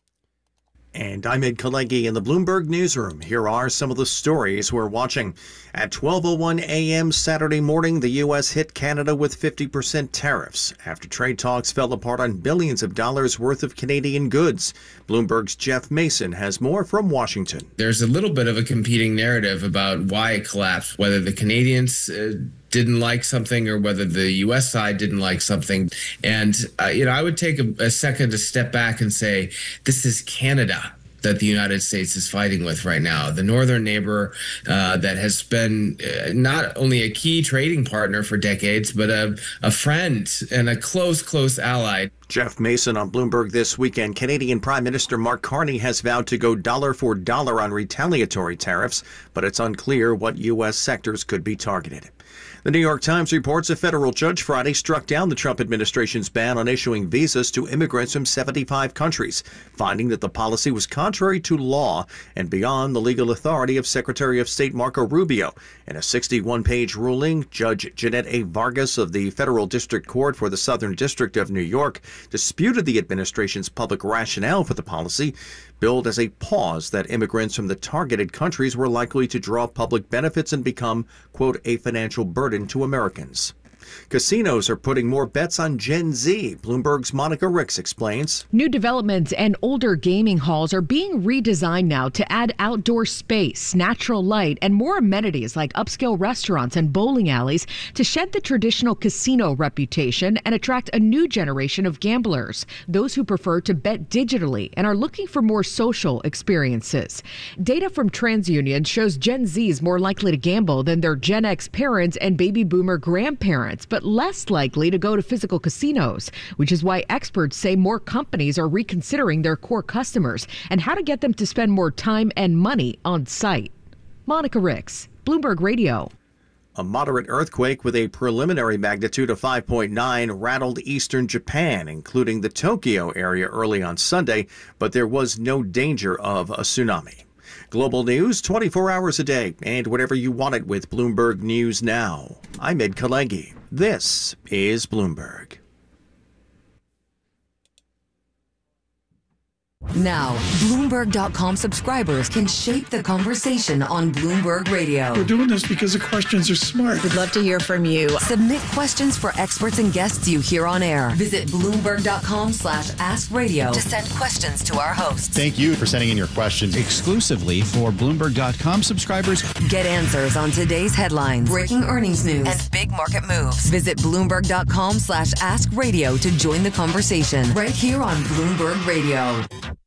Speaker 21: And I'm Ed Kalegi in the Bloomberg Newsroom. Here are some of the stories we're watching. At twelve oh one a.m. Saturday morning, the U S hit Canada with fifty percent tariffs after trade talks fell apart on billions of dollars worth of Canadian goods. Bloomberg's Jeff Mason has more from Washington.
Speaker 5: There's a little bit of a competing narrative about why it collapsed, whether the Canadians uh, didn't like something or whether the U S side didn't like something. And, uh, you know, I would take a, a second to step back and say, this is Canada that the United States is fighting with right now. The northern neighbor uh, that has been uh, not only a key trading partner for decades, but a, a friend and a close, close ally.
Speaker 21: Jeff Mason on Bloomberg This Weekend. Canadian Prime Minister Mark Carney has vowed to go dollar for dollar on retaliatory tariffs, but it's unclear what U S sectors could be targeted. The New York Times reports a federal judge Friday struck down the Trump administration's ban on issuing visas to immigrants from seventy-five countries, finding that the policy was contrary to law and beyond the legal authority of Secretary of State Marco Rubio. In a sixty-one page ruling, Judge Jeanette A. Vargas of the Federal District Court for the Southern District of New York disputed the administration's public rationale for the policy, billed as a pause that immigrants from the targeted countries were likely to draw public benefits and become, quote, a financial burden to Americans. Casinos are putting more bets on Gen Z. Bloomberg's Monica Ricks explains.
Speaker 8: New developments and older gaming halls are being redesigned now to add outdoor space, natural light, and more amenities like upscale restaurants and bowling alleys to shed the traditional casino reputation and attract a new generation of gamblers, those who prefer to bet digitally and are looking for more social experiences. Data from TransUnion shows Gen Z is more likely to gamble than their Gen X parents and baby boomer grandparents, but less likely to go to physical casinos, which is why experts say more companies are reconsidering their core customers and how to get them to spend more time and money on site. Monica Ricks, Bloomberg Radio.
Speaker 21: A moderate earthquake with a preliminary magnitude of five point nine rattled eastern Japan, including the Tokyo area early on Sunday, but there was no danger of a tsunami. Global news twenty-four hours a day and whenever you want it with Bloomberg News Now. I'm Ed Kalegi. This is Bloomberg.
Speaker 3: Now, Bloomberg dot com subscribers can shape the conversation on Bloomberg Radio.
Speaker 6: We're doing this because the questions are smart.
Speaker 3: We'd love to hear from you. Submit questions for experts and guests you hear on air. Visit Bloomberg dot com slash ask radio to send questions to our hosts.
Speaker 2: Thank you for sending in your questions exclusively for Bloomberg dot com subscribers.
Speaker 3: Get answers on today's headlines, breaking earnings news, and big market moves. Visit Bloomberg dot com slash ask radio to join the conversation right here on Bloomberg Radio.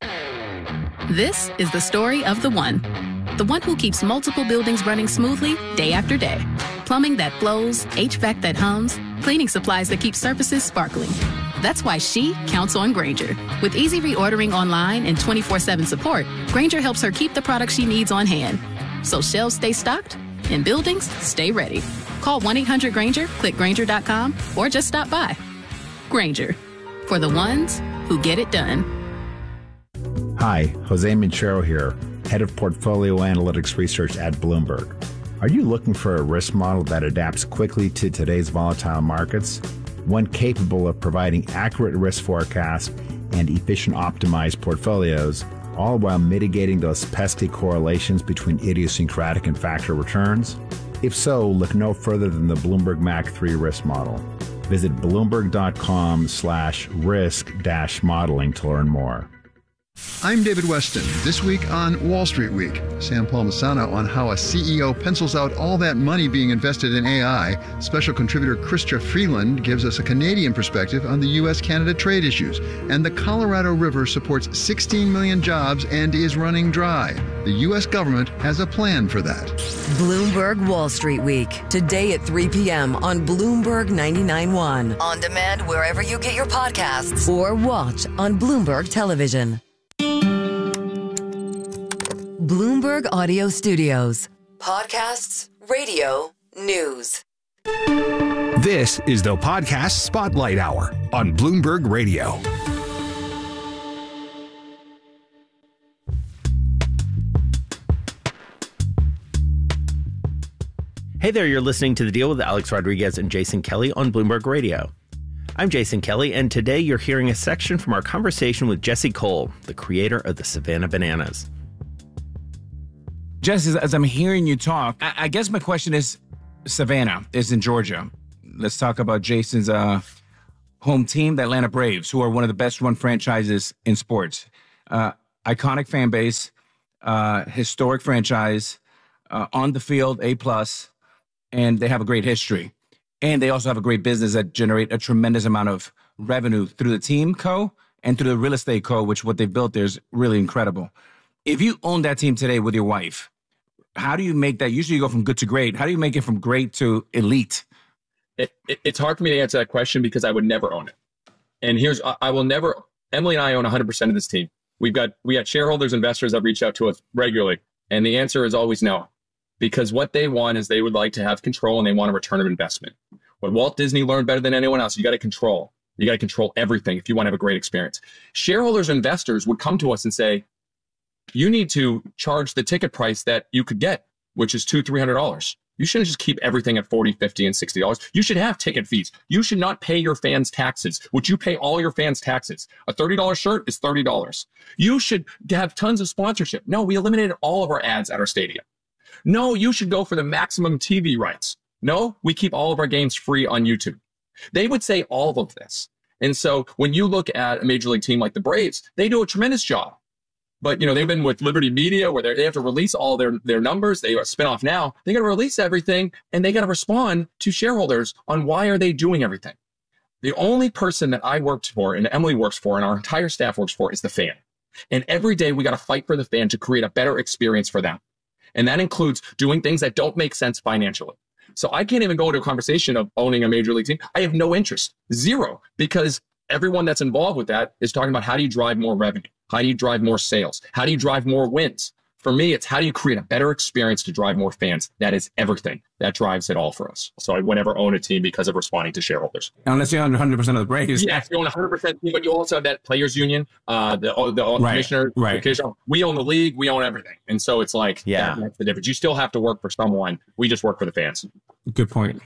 Speaker 7: This is the story of the one. The one who keeps multiple buildings running smoothly day after day. Plumbing that flows, H V A C that hums, cleaning supplies that keep surfaces sparkling. That's why she counts on Grainger. With easy reordering online and twenty-four seven support, Grainger helps her keep the products she needs on hand. So shelves stay stocked and buildings stay ready. Call one eight hundred Grainger, click Grainger dot com, or just stop by. Grainger, for the ones who get it done.
Speaker 9: Hi, Jose Minchero here, Head of Portfolio Analytics Research at Bloomberg. Are you looking for a risk model that adapts quickly to today's volatile markets? One capable of providing accurate risk forecasts and efficient optimized portfolios, all while mitigating those pesky correlations between idiosyncratic and factor returns? If so, look no further than the Bloomberg M A C three risk model. Visit Bloomberg dot com slash risk dash modeling to learn more.
Speaker 10: I'm David Weston. This week on Wall Street Week, Sam Palmisano on how a C E O pencils out all that money being invested in A I. Special contributor Chrystia Freeland gives us a Canadian perspective on the U S Canada trade issues. And the Colorado River supports sixteen million jobs and is running dry. The U S government has a plan for that.
Speaker 3: Bloomberg Wall Street Week, today at three p.m. on Bloomberg ninety-nine point one. On demand wherever you get your podcasts or watch on Bloomberg Television. Bloomberg Audio Studios. Podcasts, radio, news.
Speaker 4: This is the Podcast Spotlight Hour on Bloomberg Radio.
Speaker 26: Hey there, you're listening to The Deal with Alex Rodriguez and Jason Kelly on Bloomberg Radio. I'm Jason Kelly, and today you're hearing a section from our conversation with Jesse Cole, the creator of the Savannah Bananas.
Speaker 28: Jesse, as I'm hearing you talk, I, I guess my question is, Savannah is in Georgia. Let's talk about Jason's uh, home team, the Atlanta Braves, who are one of the best-run franchises in sports. Uh, iconic fan base, uh, historic franchise, uh, on the field, A-plus, and they have a great history. And they also have a great business that generate a tremendous amount of revenue through the team co and through the real estate co, which what they've built there is really incredible. If you own that team today with your wife, how do you make that? Usually you go from good to great. How do you make it from great to elite?
Speaker 27: It, it, it's hard for me to answer that question because I would never own it. And here's, I, I will never, Emily and I own one hundred percent of this team. We've got, we got shareholders, investors that reach out to us regularly. And the answer is always no. Because what they want is they would like to have control and they want a return of investment. What Walt Disney learned better than anyone else, you got to control. You got to control everything if you want to have a great experience. Shareholders, investors would come to us and say, you need to charge the ticket price that you could get, which is two hundred dollars, three hundred dollars. You shouldn't just keep everything at forty dollars, fifty dollars, and sixty dollars. You should have ticket fees. You should not pay your fans taxes, which you pay all your fans taxes. A thirty dollars shirt is thirty dollars. You should have tons of sponsorship. No, we eliminated all of our ads at our stadium. No, you should go for the maximum T V rights. No, we keep all of our games free on YouTube. They would say all of this. And so when you look at a major league team like the Braves, they do a tremendous job. But, you know, they've been with Liberty Media where they have to release all their, their numbers. They are spin off now. They got to release everything and they got to respond to shareholders on why are they doing everything. The only person that I worked for and Emily works for and our entire staff works for is the fan. And every day we got to fight for the fan to create a better experience for them. And that includes doing things that don't make sense financially. So I can't even go into a conversation of owning a major league team. I have no interest, zero, because everyone that's involved with that is talking about how do you drive more revenue? How do you drive more sales? How do you drive more wins? For me, it's how do you create a better experience to drive more fans? That is everything. That drives it all for us. So I would never own a team because of responding to shareholders.
Speaker 28: Unless you own one hundred percent of the Braves.
Speaker 27: Yes, you own one hundred percent, but you also have that players union, uh, the, the
Speaker 28: right,
Speaker 27: commissioner.
Speaker 28: Right.
Speaker 27: We own the league. We own everything. And so it's like,
Speaker 26: yeah,
Speaker 27: that, that's the difference. You still have to work for someone. We just work for the fans.
Speaker 28: Good point.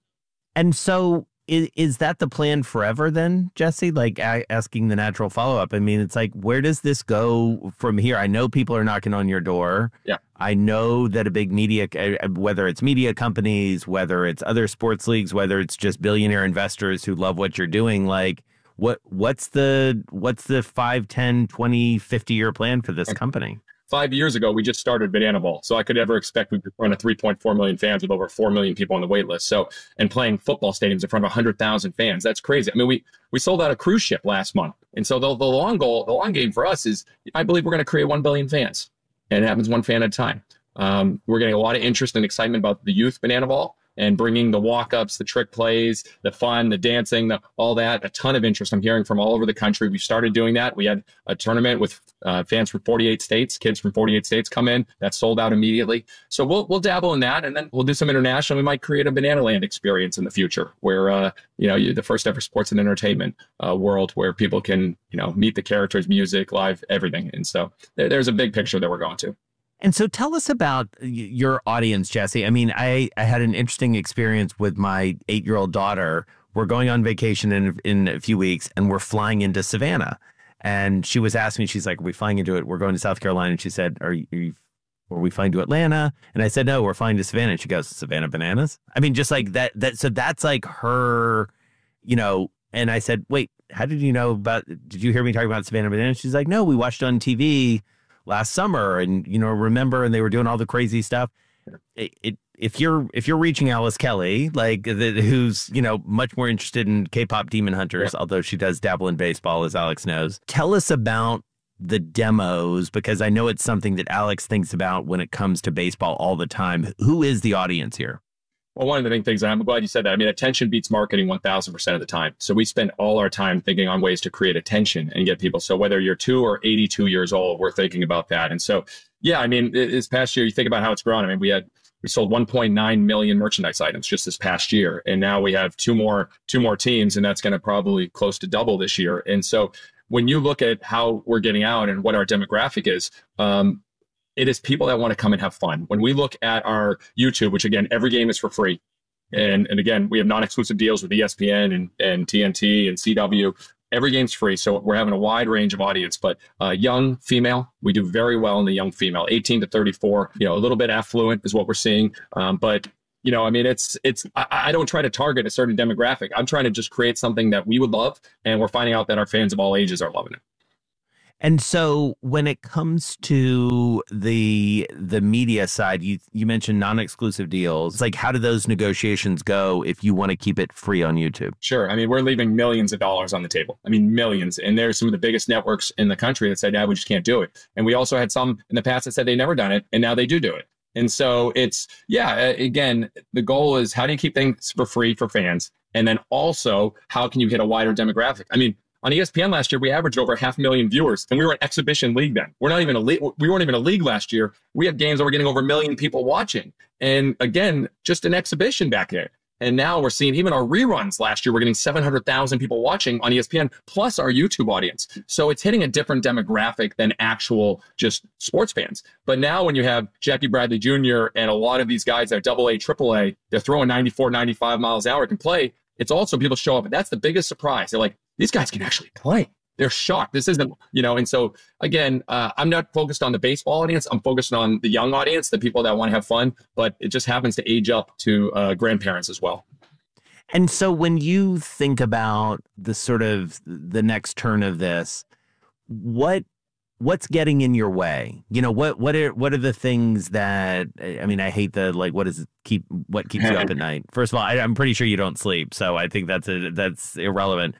Speaker 26: And so is, is that the plan forever then, Jesse? Like a- asking the natural follow-up. I mean, it's like, where does this go from here? I know people are knocking on your door.
Speaker 27: Yeah.
Speaker 26: I know that a big media, whether it's media companies, whether it's other sports leagues, whether it's just billionaire investors who love what you're doing, like what what's the what's the five, ten, twenty, fifty year plan for this company?
Speaker 27: Five years ago, we just started Banana Bowl. So I could ever expect we could run a three point four million fans with over four million people on the wait list. So, and playing football stadiums in front of one hundred thousand fans. That's crazy. I mean, we, we sold out a cruise ship last month. And so the, the long goal, the long game for us is, I believe we're going to create one billion fans. And it happens one fan at a time. Um, we're getting a lot of interest and excitement about the youth Banana Ball and bringing the walk-ups, the trick plays, the fun, the dancing, the, all that. A ton of interest I'm hearing from all over the country. We started doing that. We had a tournament with uh, fans from forty-eight states, kids from forty-eight states come in. That sold out immediately. So we'll we'll dabble in that, and then we'll do some international. We might create a Banana Land experience in the future, where uh, you know you, the first ever sports and entertainment uh, world, where people can you know meet the characters, music, live, everything. And so there, there's a big picture that we're going to.
Speaker 26: And so tell us about your audience, Jesse. I mean, I, I had an interesting experience with my eight-year-old daughter. We're going on vacation in in a few weeks, and we're flying into Savannah. And she was asking me, she's like, are we flying into it? We're going to South Carolina. And she said, are you, are, you, are we flying to Atlanta? And I said, no, we're flying to Savannah. And she goes, Savannah Bananas? I mean, just like that. That so that's like her, you know, and I said, wait, how did you know about, did you hear me talking about Savannah Bananas? She's like, no, we watched on T V last summer, and you know, remember, and they were doing all the crazy stuff. It, it if you're if you're reaching Alice Kelly, like the, who's you know much more interested in K-pop Demon Hunters, yeah. although she does dabble in baseball, as Alex knows. Tell us about the demos, because I know it's something that Alex thinks about when it comes to baseball all the time. Who is the audience here?
Speaker 27: Well, one of the big things, and I'm glad you said that. I mean, attention beats marketing one thousand percent of the time. So we spend all our time thinking on ways to create attention and get people. So whether you're two or eighty-two years old, we're thinking about that. And so, Yeah, I mean, this past year, you think about how it's grown. I mean, we had we sold one point nine million merchandise items just this past year, and now we have two more two more teams, and that's going to probably close to double this year. And so, when you look at how we're getting out and what our demographic is, um, it is people that want to come and have fun. When we look at our YouTube, which again, every game is for free, and and again, we have non-exclusive deals with E S P N and and T N T and C W. Every game's free, so we're having a wide range of audience. But uh, young female, we do very well in the young female, eighteen to thirty-four. You know, a little bit affluent is what we're seeing. Um, but you know, I mean, it's it's. I, I don't try to target a certain demographic. I'm trying to just create something that we would love, and we're finding out that our fans of all ages are loving it.
Speaker 26: And so when it comes to the the media side, you you mentioned non-exclusive deals. Like, how do those negotiations go if you want to keep it free on YouTube?
Speaker 27: Sure. I mean, we're leaving millions of dollars on the table. I mean, millions. And there's some of the biggest networks in the country that said, yeah, we just can't do it. And we also had some in the past that said they've never done it, and now they do do it. And so it's, yeah, again, the goal is how do you keep things for free for fans? And then also, how can you hit a wider demographic? I mean, on E S P N last year, we averaged over half a million viewers, and we were an exhibition league then. We're not even a league. We weren't even a league last year. We had games that were getting over a million people watching. And again, just an exhibition back there. And now we're seeing even our reruns last year, we're getting seven hundred thousand people watching on E S P N, plus our YouTube audience. So it's hitting a different demographic than actual just sports fans. But now when you have Jackie Bradley Junior and a lot of these guys that are double A, triple A, they're throwing ninety-four, ninety-five miles an hour, can play. It's also people show up. And that's the biggest surprise. They're like, these guys can actually play. They're shocked. This isn't, you know, and so again, uh, I'm not focused on the baseball audience. I'm focused on the young audience, the people that want to have fun, but it just happens to age up to uh, grandparents as well.
Speaker 26: And so when you think about the sort of the next turn of this, what what's getting in your way? You know, what what are what are the things that, I mean, I hate the, like, what does keep what keeps you up at night? First of all, I, I'm pretty sure you don't sleep, so I think that's a, that's irrelevant.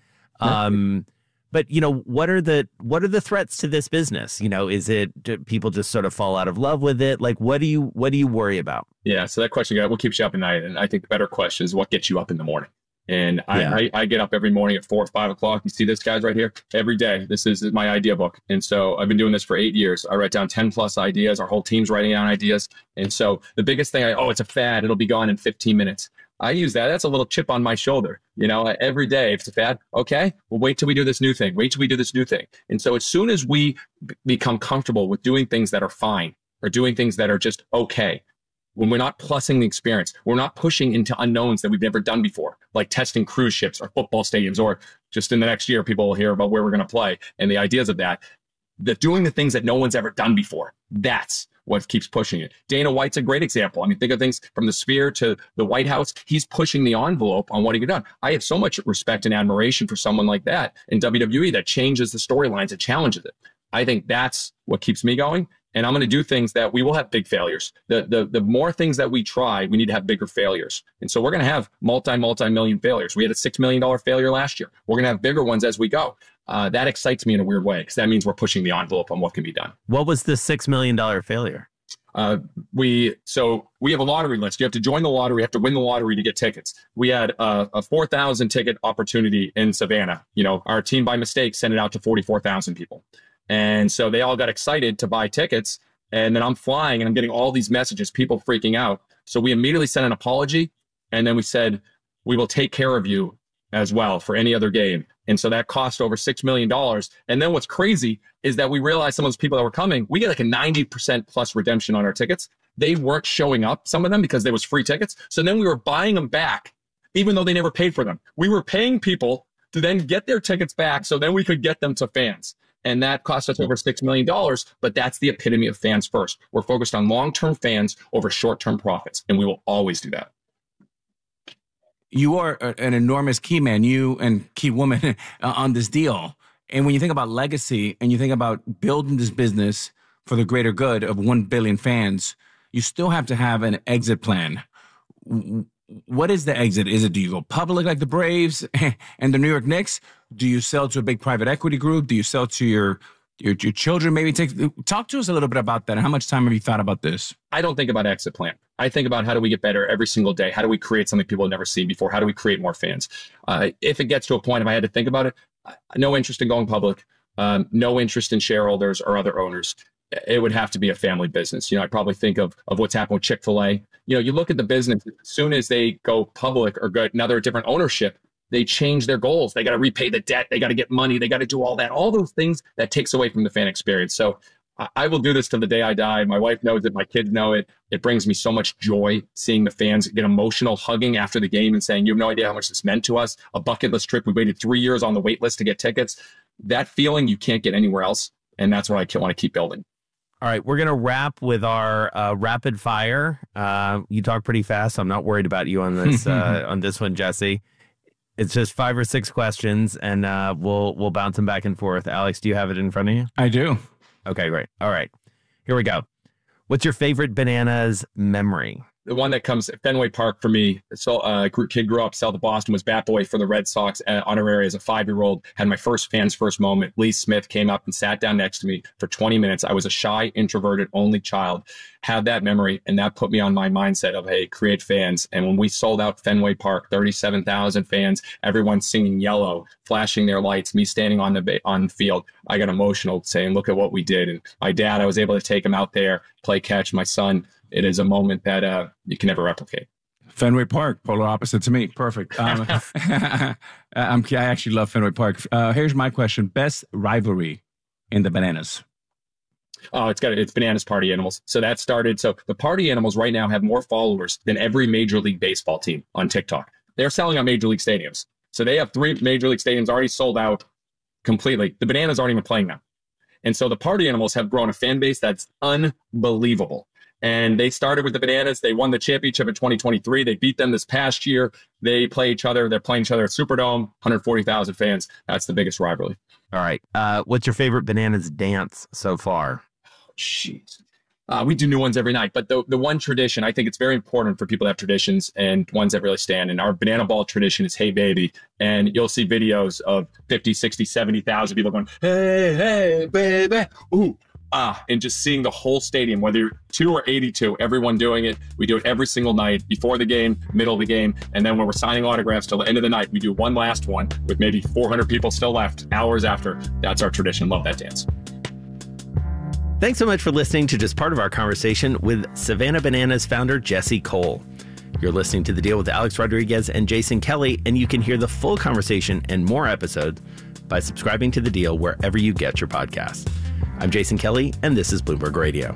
Speaker 26: Um, but you know, what are the what are the threats to this business? You know, is it, do people just sort of fall out of love with it? Like, what do you what do you worry about?
Speaker 27: Yeah, so that question, what keeps you up at night? And I think the better question is what gets you up in the morning. And I, yeah. I, I get up every morning at four or five o'clock. You see this guys right here every day. This is my idea book. And so I've been doing this for eight years. I write down ten plus ideas. Our whole team's writing down ideas. And so the biggest thing, I, oh, it's a fad. It'll be gone in fifteen minutes. I use that. That's a little chip on my shoulder. You know, every day, if it's a fad, okay, well, wait till we do this new thing. Wait till we do this new thing. And so as soon as we b- become comfortable with doing things that are fine or doing things that are just okay, when we're not plussing the experience, we're not pushing into unknowns that we've never done before, like testing cruise ships or football stadiums, or just in the next year, people will hear about where we're going to play and the ideas of that. That doing the things that no one's ever done before, that's what keeps pushing it. Dana White's a great example. I mean, think of things from the Sphere to the White House. He's pushing the envelope on what he could done. I have so much respect and admiration for someone like that in W W E that changes the storylines, that challenges it. I think that's what keeps me going. And I'm going to do things that we will have big failures. The, the, the more things that we try, we need to have bigger failures. And so we're going to have multi, multi-million failures. We had a six million dollars failure last year. We're going to have bigger ones as we go. Uh, that excites me in a weird way, because that means we're pushing the envelope on what can be done.
Speaker 26: What was the six million dollars failure?
Speaker 27: Uh, we so we have a lottery list. You have to join the lottery. You have to win the lottery to get tickets. We had a, a four thousand ticket opportunity in Savannah. You know, our team by mistake sent it out to forty-four thousand people. And so they all got excited to buy tickets. And then I'm flying and I'm getting all these messages, people freaking out. So we immediately sent an apology. And then we said, we will take care of you as well for any other game. And so that cost over six million dollars. And then what's crazy is that we realized some of those people that were coming, we get like a ninety percent plus redemption on our tickets. They weren't showing up, some of them, because there was free tickets. So then we were buying them back, even though they never paid for them. We were paying people to then get their tickets back, so then we could get them to fans. And that cost us over six million dollars, but that's the epitome of fans first. We're focused on long-term fans over short-term profits, and we will always do that.
Speaker 28: You are an enormous key man, you and key woman on this deal. And when you think about legacy and you think about building this business for the greater good of one billion fans, you still have to have an exit plan. What is the exit? Is it, do you go public like the Braves and the New York Knicks? Do you sell to a big private equity group? Do you sell to your your, your children? Maybe take talk to us a little bit about that. And how much time have you thought about this?
Speaker 27: I don't think about exit plan. I think about how do we get better every single day? How do we create something people have never seen before? How do we create more fans? Uh, if it gets to a point, if I had to think about it, no interest in going public, um, no interest in shareholders or other owners. it would have to be a family business. You know, I probably think of, of what's happened with Chick-fil-A. You know, you look at the business, as soon as they go public or go another different ownership, they change their goals. They got to repay the debt. They got to get money. They got to do all that, all those things that takes away from the fan experience. So I, I will do this till the day I die. My wife knows it. My kids know it. It brings me so much joy seeing the fans get emotional, hugging after the game and saying, you have no idea how much this meant to us. A bucket list trip. We waited three years on the wait list to get tickets. That feeling you can't get anywhere else. And that's what I want to keep building.
Speaker 26: All right, we're going to wrap with our uh, rapid fire. Uh, you talk pretty fast. So I'm not worried about you on this uh, on this one, Jesse. It's just five or six questions, and uh, we'll we'll bounce them back and forth. Alex, do you have it in front of you?
Speaker 28: I do.
Speaker 26: Okay, great. All right, here we go. What's your favorite Bananas memory?
Speaker 27: The one that comes at Fenway Park for me. So uh, a kid grew up south of Boston, was bat boy for the Red Sox, uh, honorary as a five-year-old. Had my first fans first moment. Lee Smith came up and sat down next to me for twenty minutes. I was a shy, introverted, only child. Had that memory, and that put me on my mindset of, hey, create fans. And when we sold out Fenway Park, thirty-seven thousand fans, everyone singing Yellow, flashing their lights, me standing on the on the field, I got emotional saying, look at what we did. And my dad, I was able to take him out there, play catch. My son, it is a moment that uh, you can never replicate.
Speaker 28: Fenway Park, polar opposite to me. Perfect. Um, I'm, I actually love Fenway Park. Uh, here's my question. Best rivalry in the Bananas?
Speaker 27: Oh, it's got it's Bananas Party Animals. So that started. So the Party Animals right now have more followers than every Major League Baseball team on TikTok. They're selling out Major League stadiums. So they have three Major League stadiums already sold out completely. The Bananas aren't even playing now. And so the Party Animals have grown a fan base that's unbelievable. And they started with the Bananas. They won the championship in twenty twenty-three. They beat them this past year. They play each other. They're playing each other at Superdome, one hundred forty thousand fans. That's the biggest rivalry.
Speaker 26: All right. Uh, what's your favorite Bananas dance so far?
Speaker 27: Jeez. Uh, we do new ones every night. But the, the one tradition, I think it's very important for people to have traditions and ones that really stand. And our banana ball tradition is Hey Baby. And you'll see videos of fifty, sixty, seventy thousand people going, hey, hey, baby. Ooh. Ah, and just seeing the whole stadium, whether you're two or eighty-two, everyone doing it. We do it every single night, before the game, middle of the game, and then when we're signing autographs till the end of the night, we do one last one with maybe four hundred people still left, hours after. That's our tradition. Love that dance.
Speaker 26: Thanks so much for listening to just part of our conversation with Savannah Bananas founder Jesse Cole. You're listening to The Deal with Alex Rodriguez and Jason Kelly, and you can hear the full conversation and more episodes by subscribing to The Deal wherever you get your podcasts. I'm Jason Kelly, and this is Bloomberg Radio.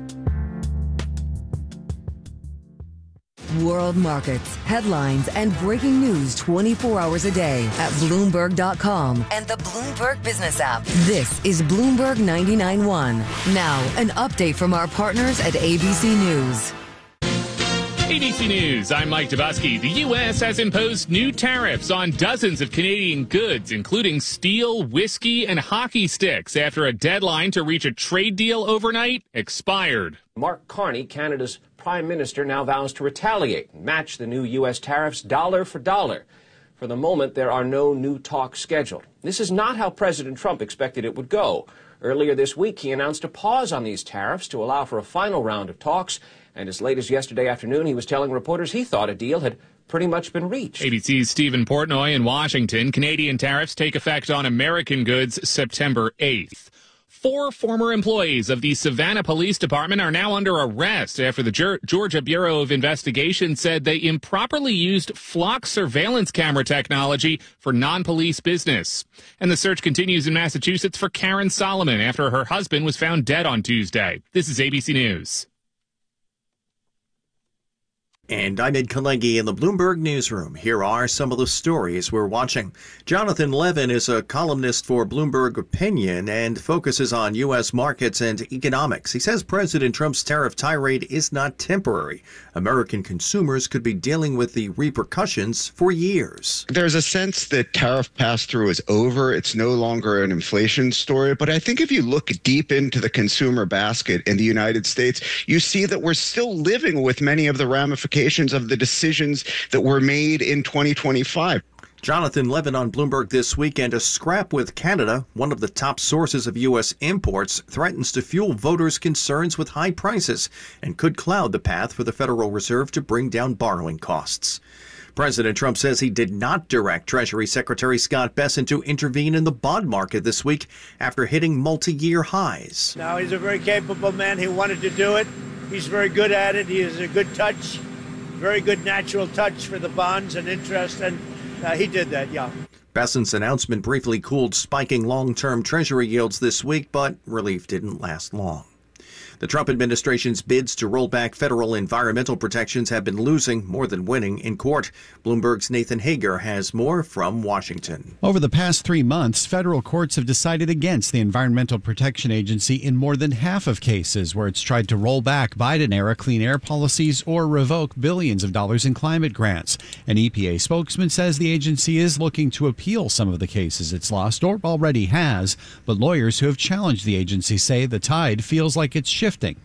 Speaker 3: World markets, headlines, and breaking news twenty-four hours a day at Bloomberg dot com and the Bloomberg Business app. This is Bloomberg ninety-nine point one. Now, an update from our partners at A B C News.
Speaker 12: A B C News, I'm Mike Dubosky. The U S has imposed new tariffs on dozens of Canadian goods, including steel, whiskey, and hockey sticks, after a deadline to reach a trade deal overnight expired.
Speaker 11: Mark Carney, Canada's Prime Minister, now vows to retaliate and match the new U S tariffs dollar for dollar. For the moment, there are no new talks scheduled. This is not how President Trump expected it would go. Earlier this week, he announced a pause on these tariffs to allow for a final round of talks. And as late as yesterday afternoon, he was telling reporters he thought a deal had pretty much been reached.
Speaker 12: A B C's Stephen Portnoy in Washington. Canadian tariffs take effect on American goods September eighth. Four former employees of the Savannah Police Department are now under arrest after the Ger- Georgia Bureau of Investigation said they improperly used flock surveillance camera technology for non-police business. And the search continues in Massachusetts for Karen Solomon after her husband was found dead on Tuesday. This is A B C News.
Speaker 21: And I'm Ed Kalengi in the Bloomberg Newsroom. Here are some of the stories we're watching. Jonathan Levin is a columnist for Bloomberg Opinion and focuses on U S markets and economics. He says President Trump's tariff tirade is not temporary. American consumers could be dealing with the repercussions for years.
Speaker 22: There's a sense that tariff pass-through is over. It's no longer an inflation story. But I think if you look deep into the consumer basket in the United States, you see that we're still living with many of the ramifications of the decisions that were made in twenty twenty-five.
Speaker 21: Jonathan Levin on Bloomberg This Weekend. A scrap with Canada, one of the top sources of U S imports, threatens to fuel voters' concerns with high prices and could cloud the path for the Federal Reserve to bring down borrowing costs. President Trump says he did not direct Treasury Secretary Scott Bessent to intervene in the bond market this week after hitting multi-year highs.
Speaker 1: Now, he's a very capable man. He wanted to do it. He's very good at it. He has a good touch, very good natural touch for the bonds and interest, and uh, he did that, yeah.
Speaker 21: Bessent's announcement briefly cooled spiking long-term Treasury yields this week, but relief didn't last long. The Trump administration's bids to roll back federal environmental protections have been losing more than winning in court. Bloomberg's Nathan Hager has more from Washington.
Speaker 2: Over the past three months, federal courts have decided against the Environmental Protection Agency in more than half of cases where it's tried to roll back Biden-era clean air policies or revoke billions of dollars in climate grants. An E P A spokesman says the agency is looking to appeal some of the cases it's lost or already has, but lawyers who have challenged the agency say the tide feels like it's shifting. Shifting.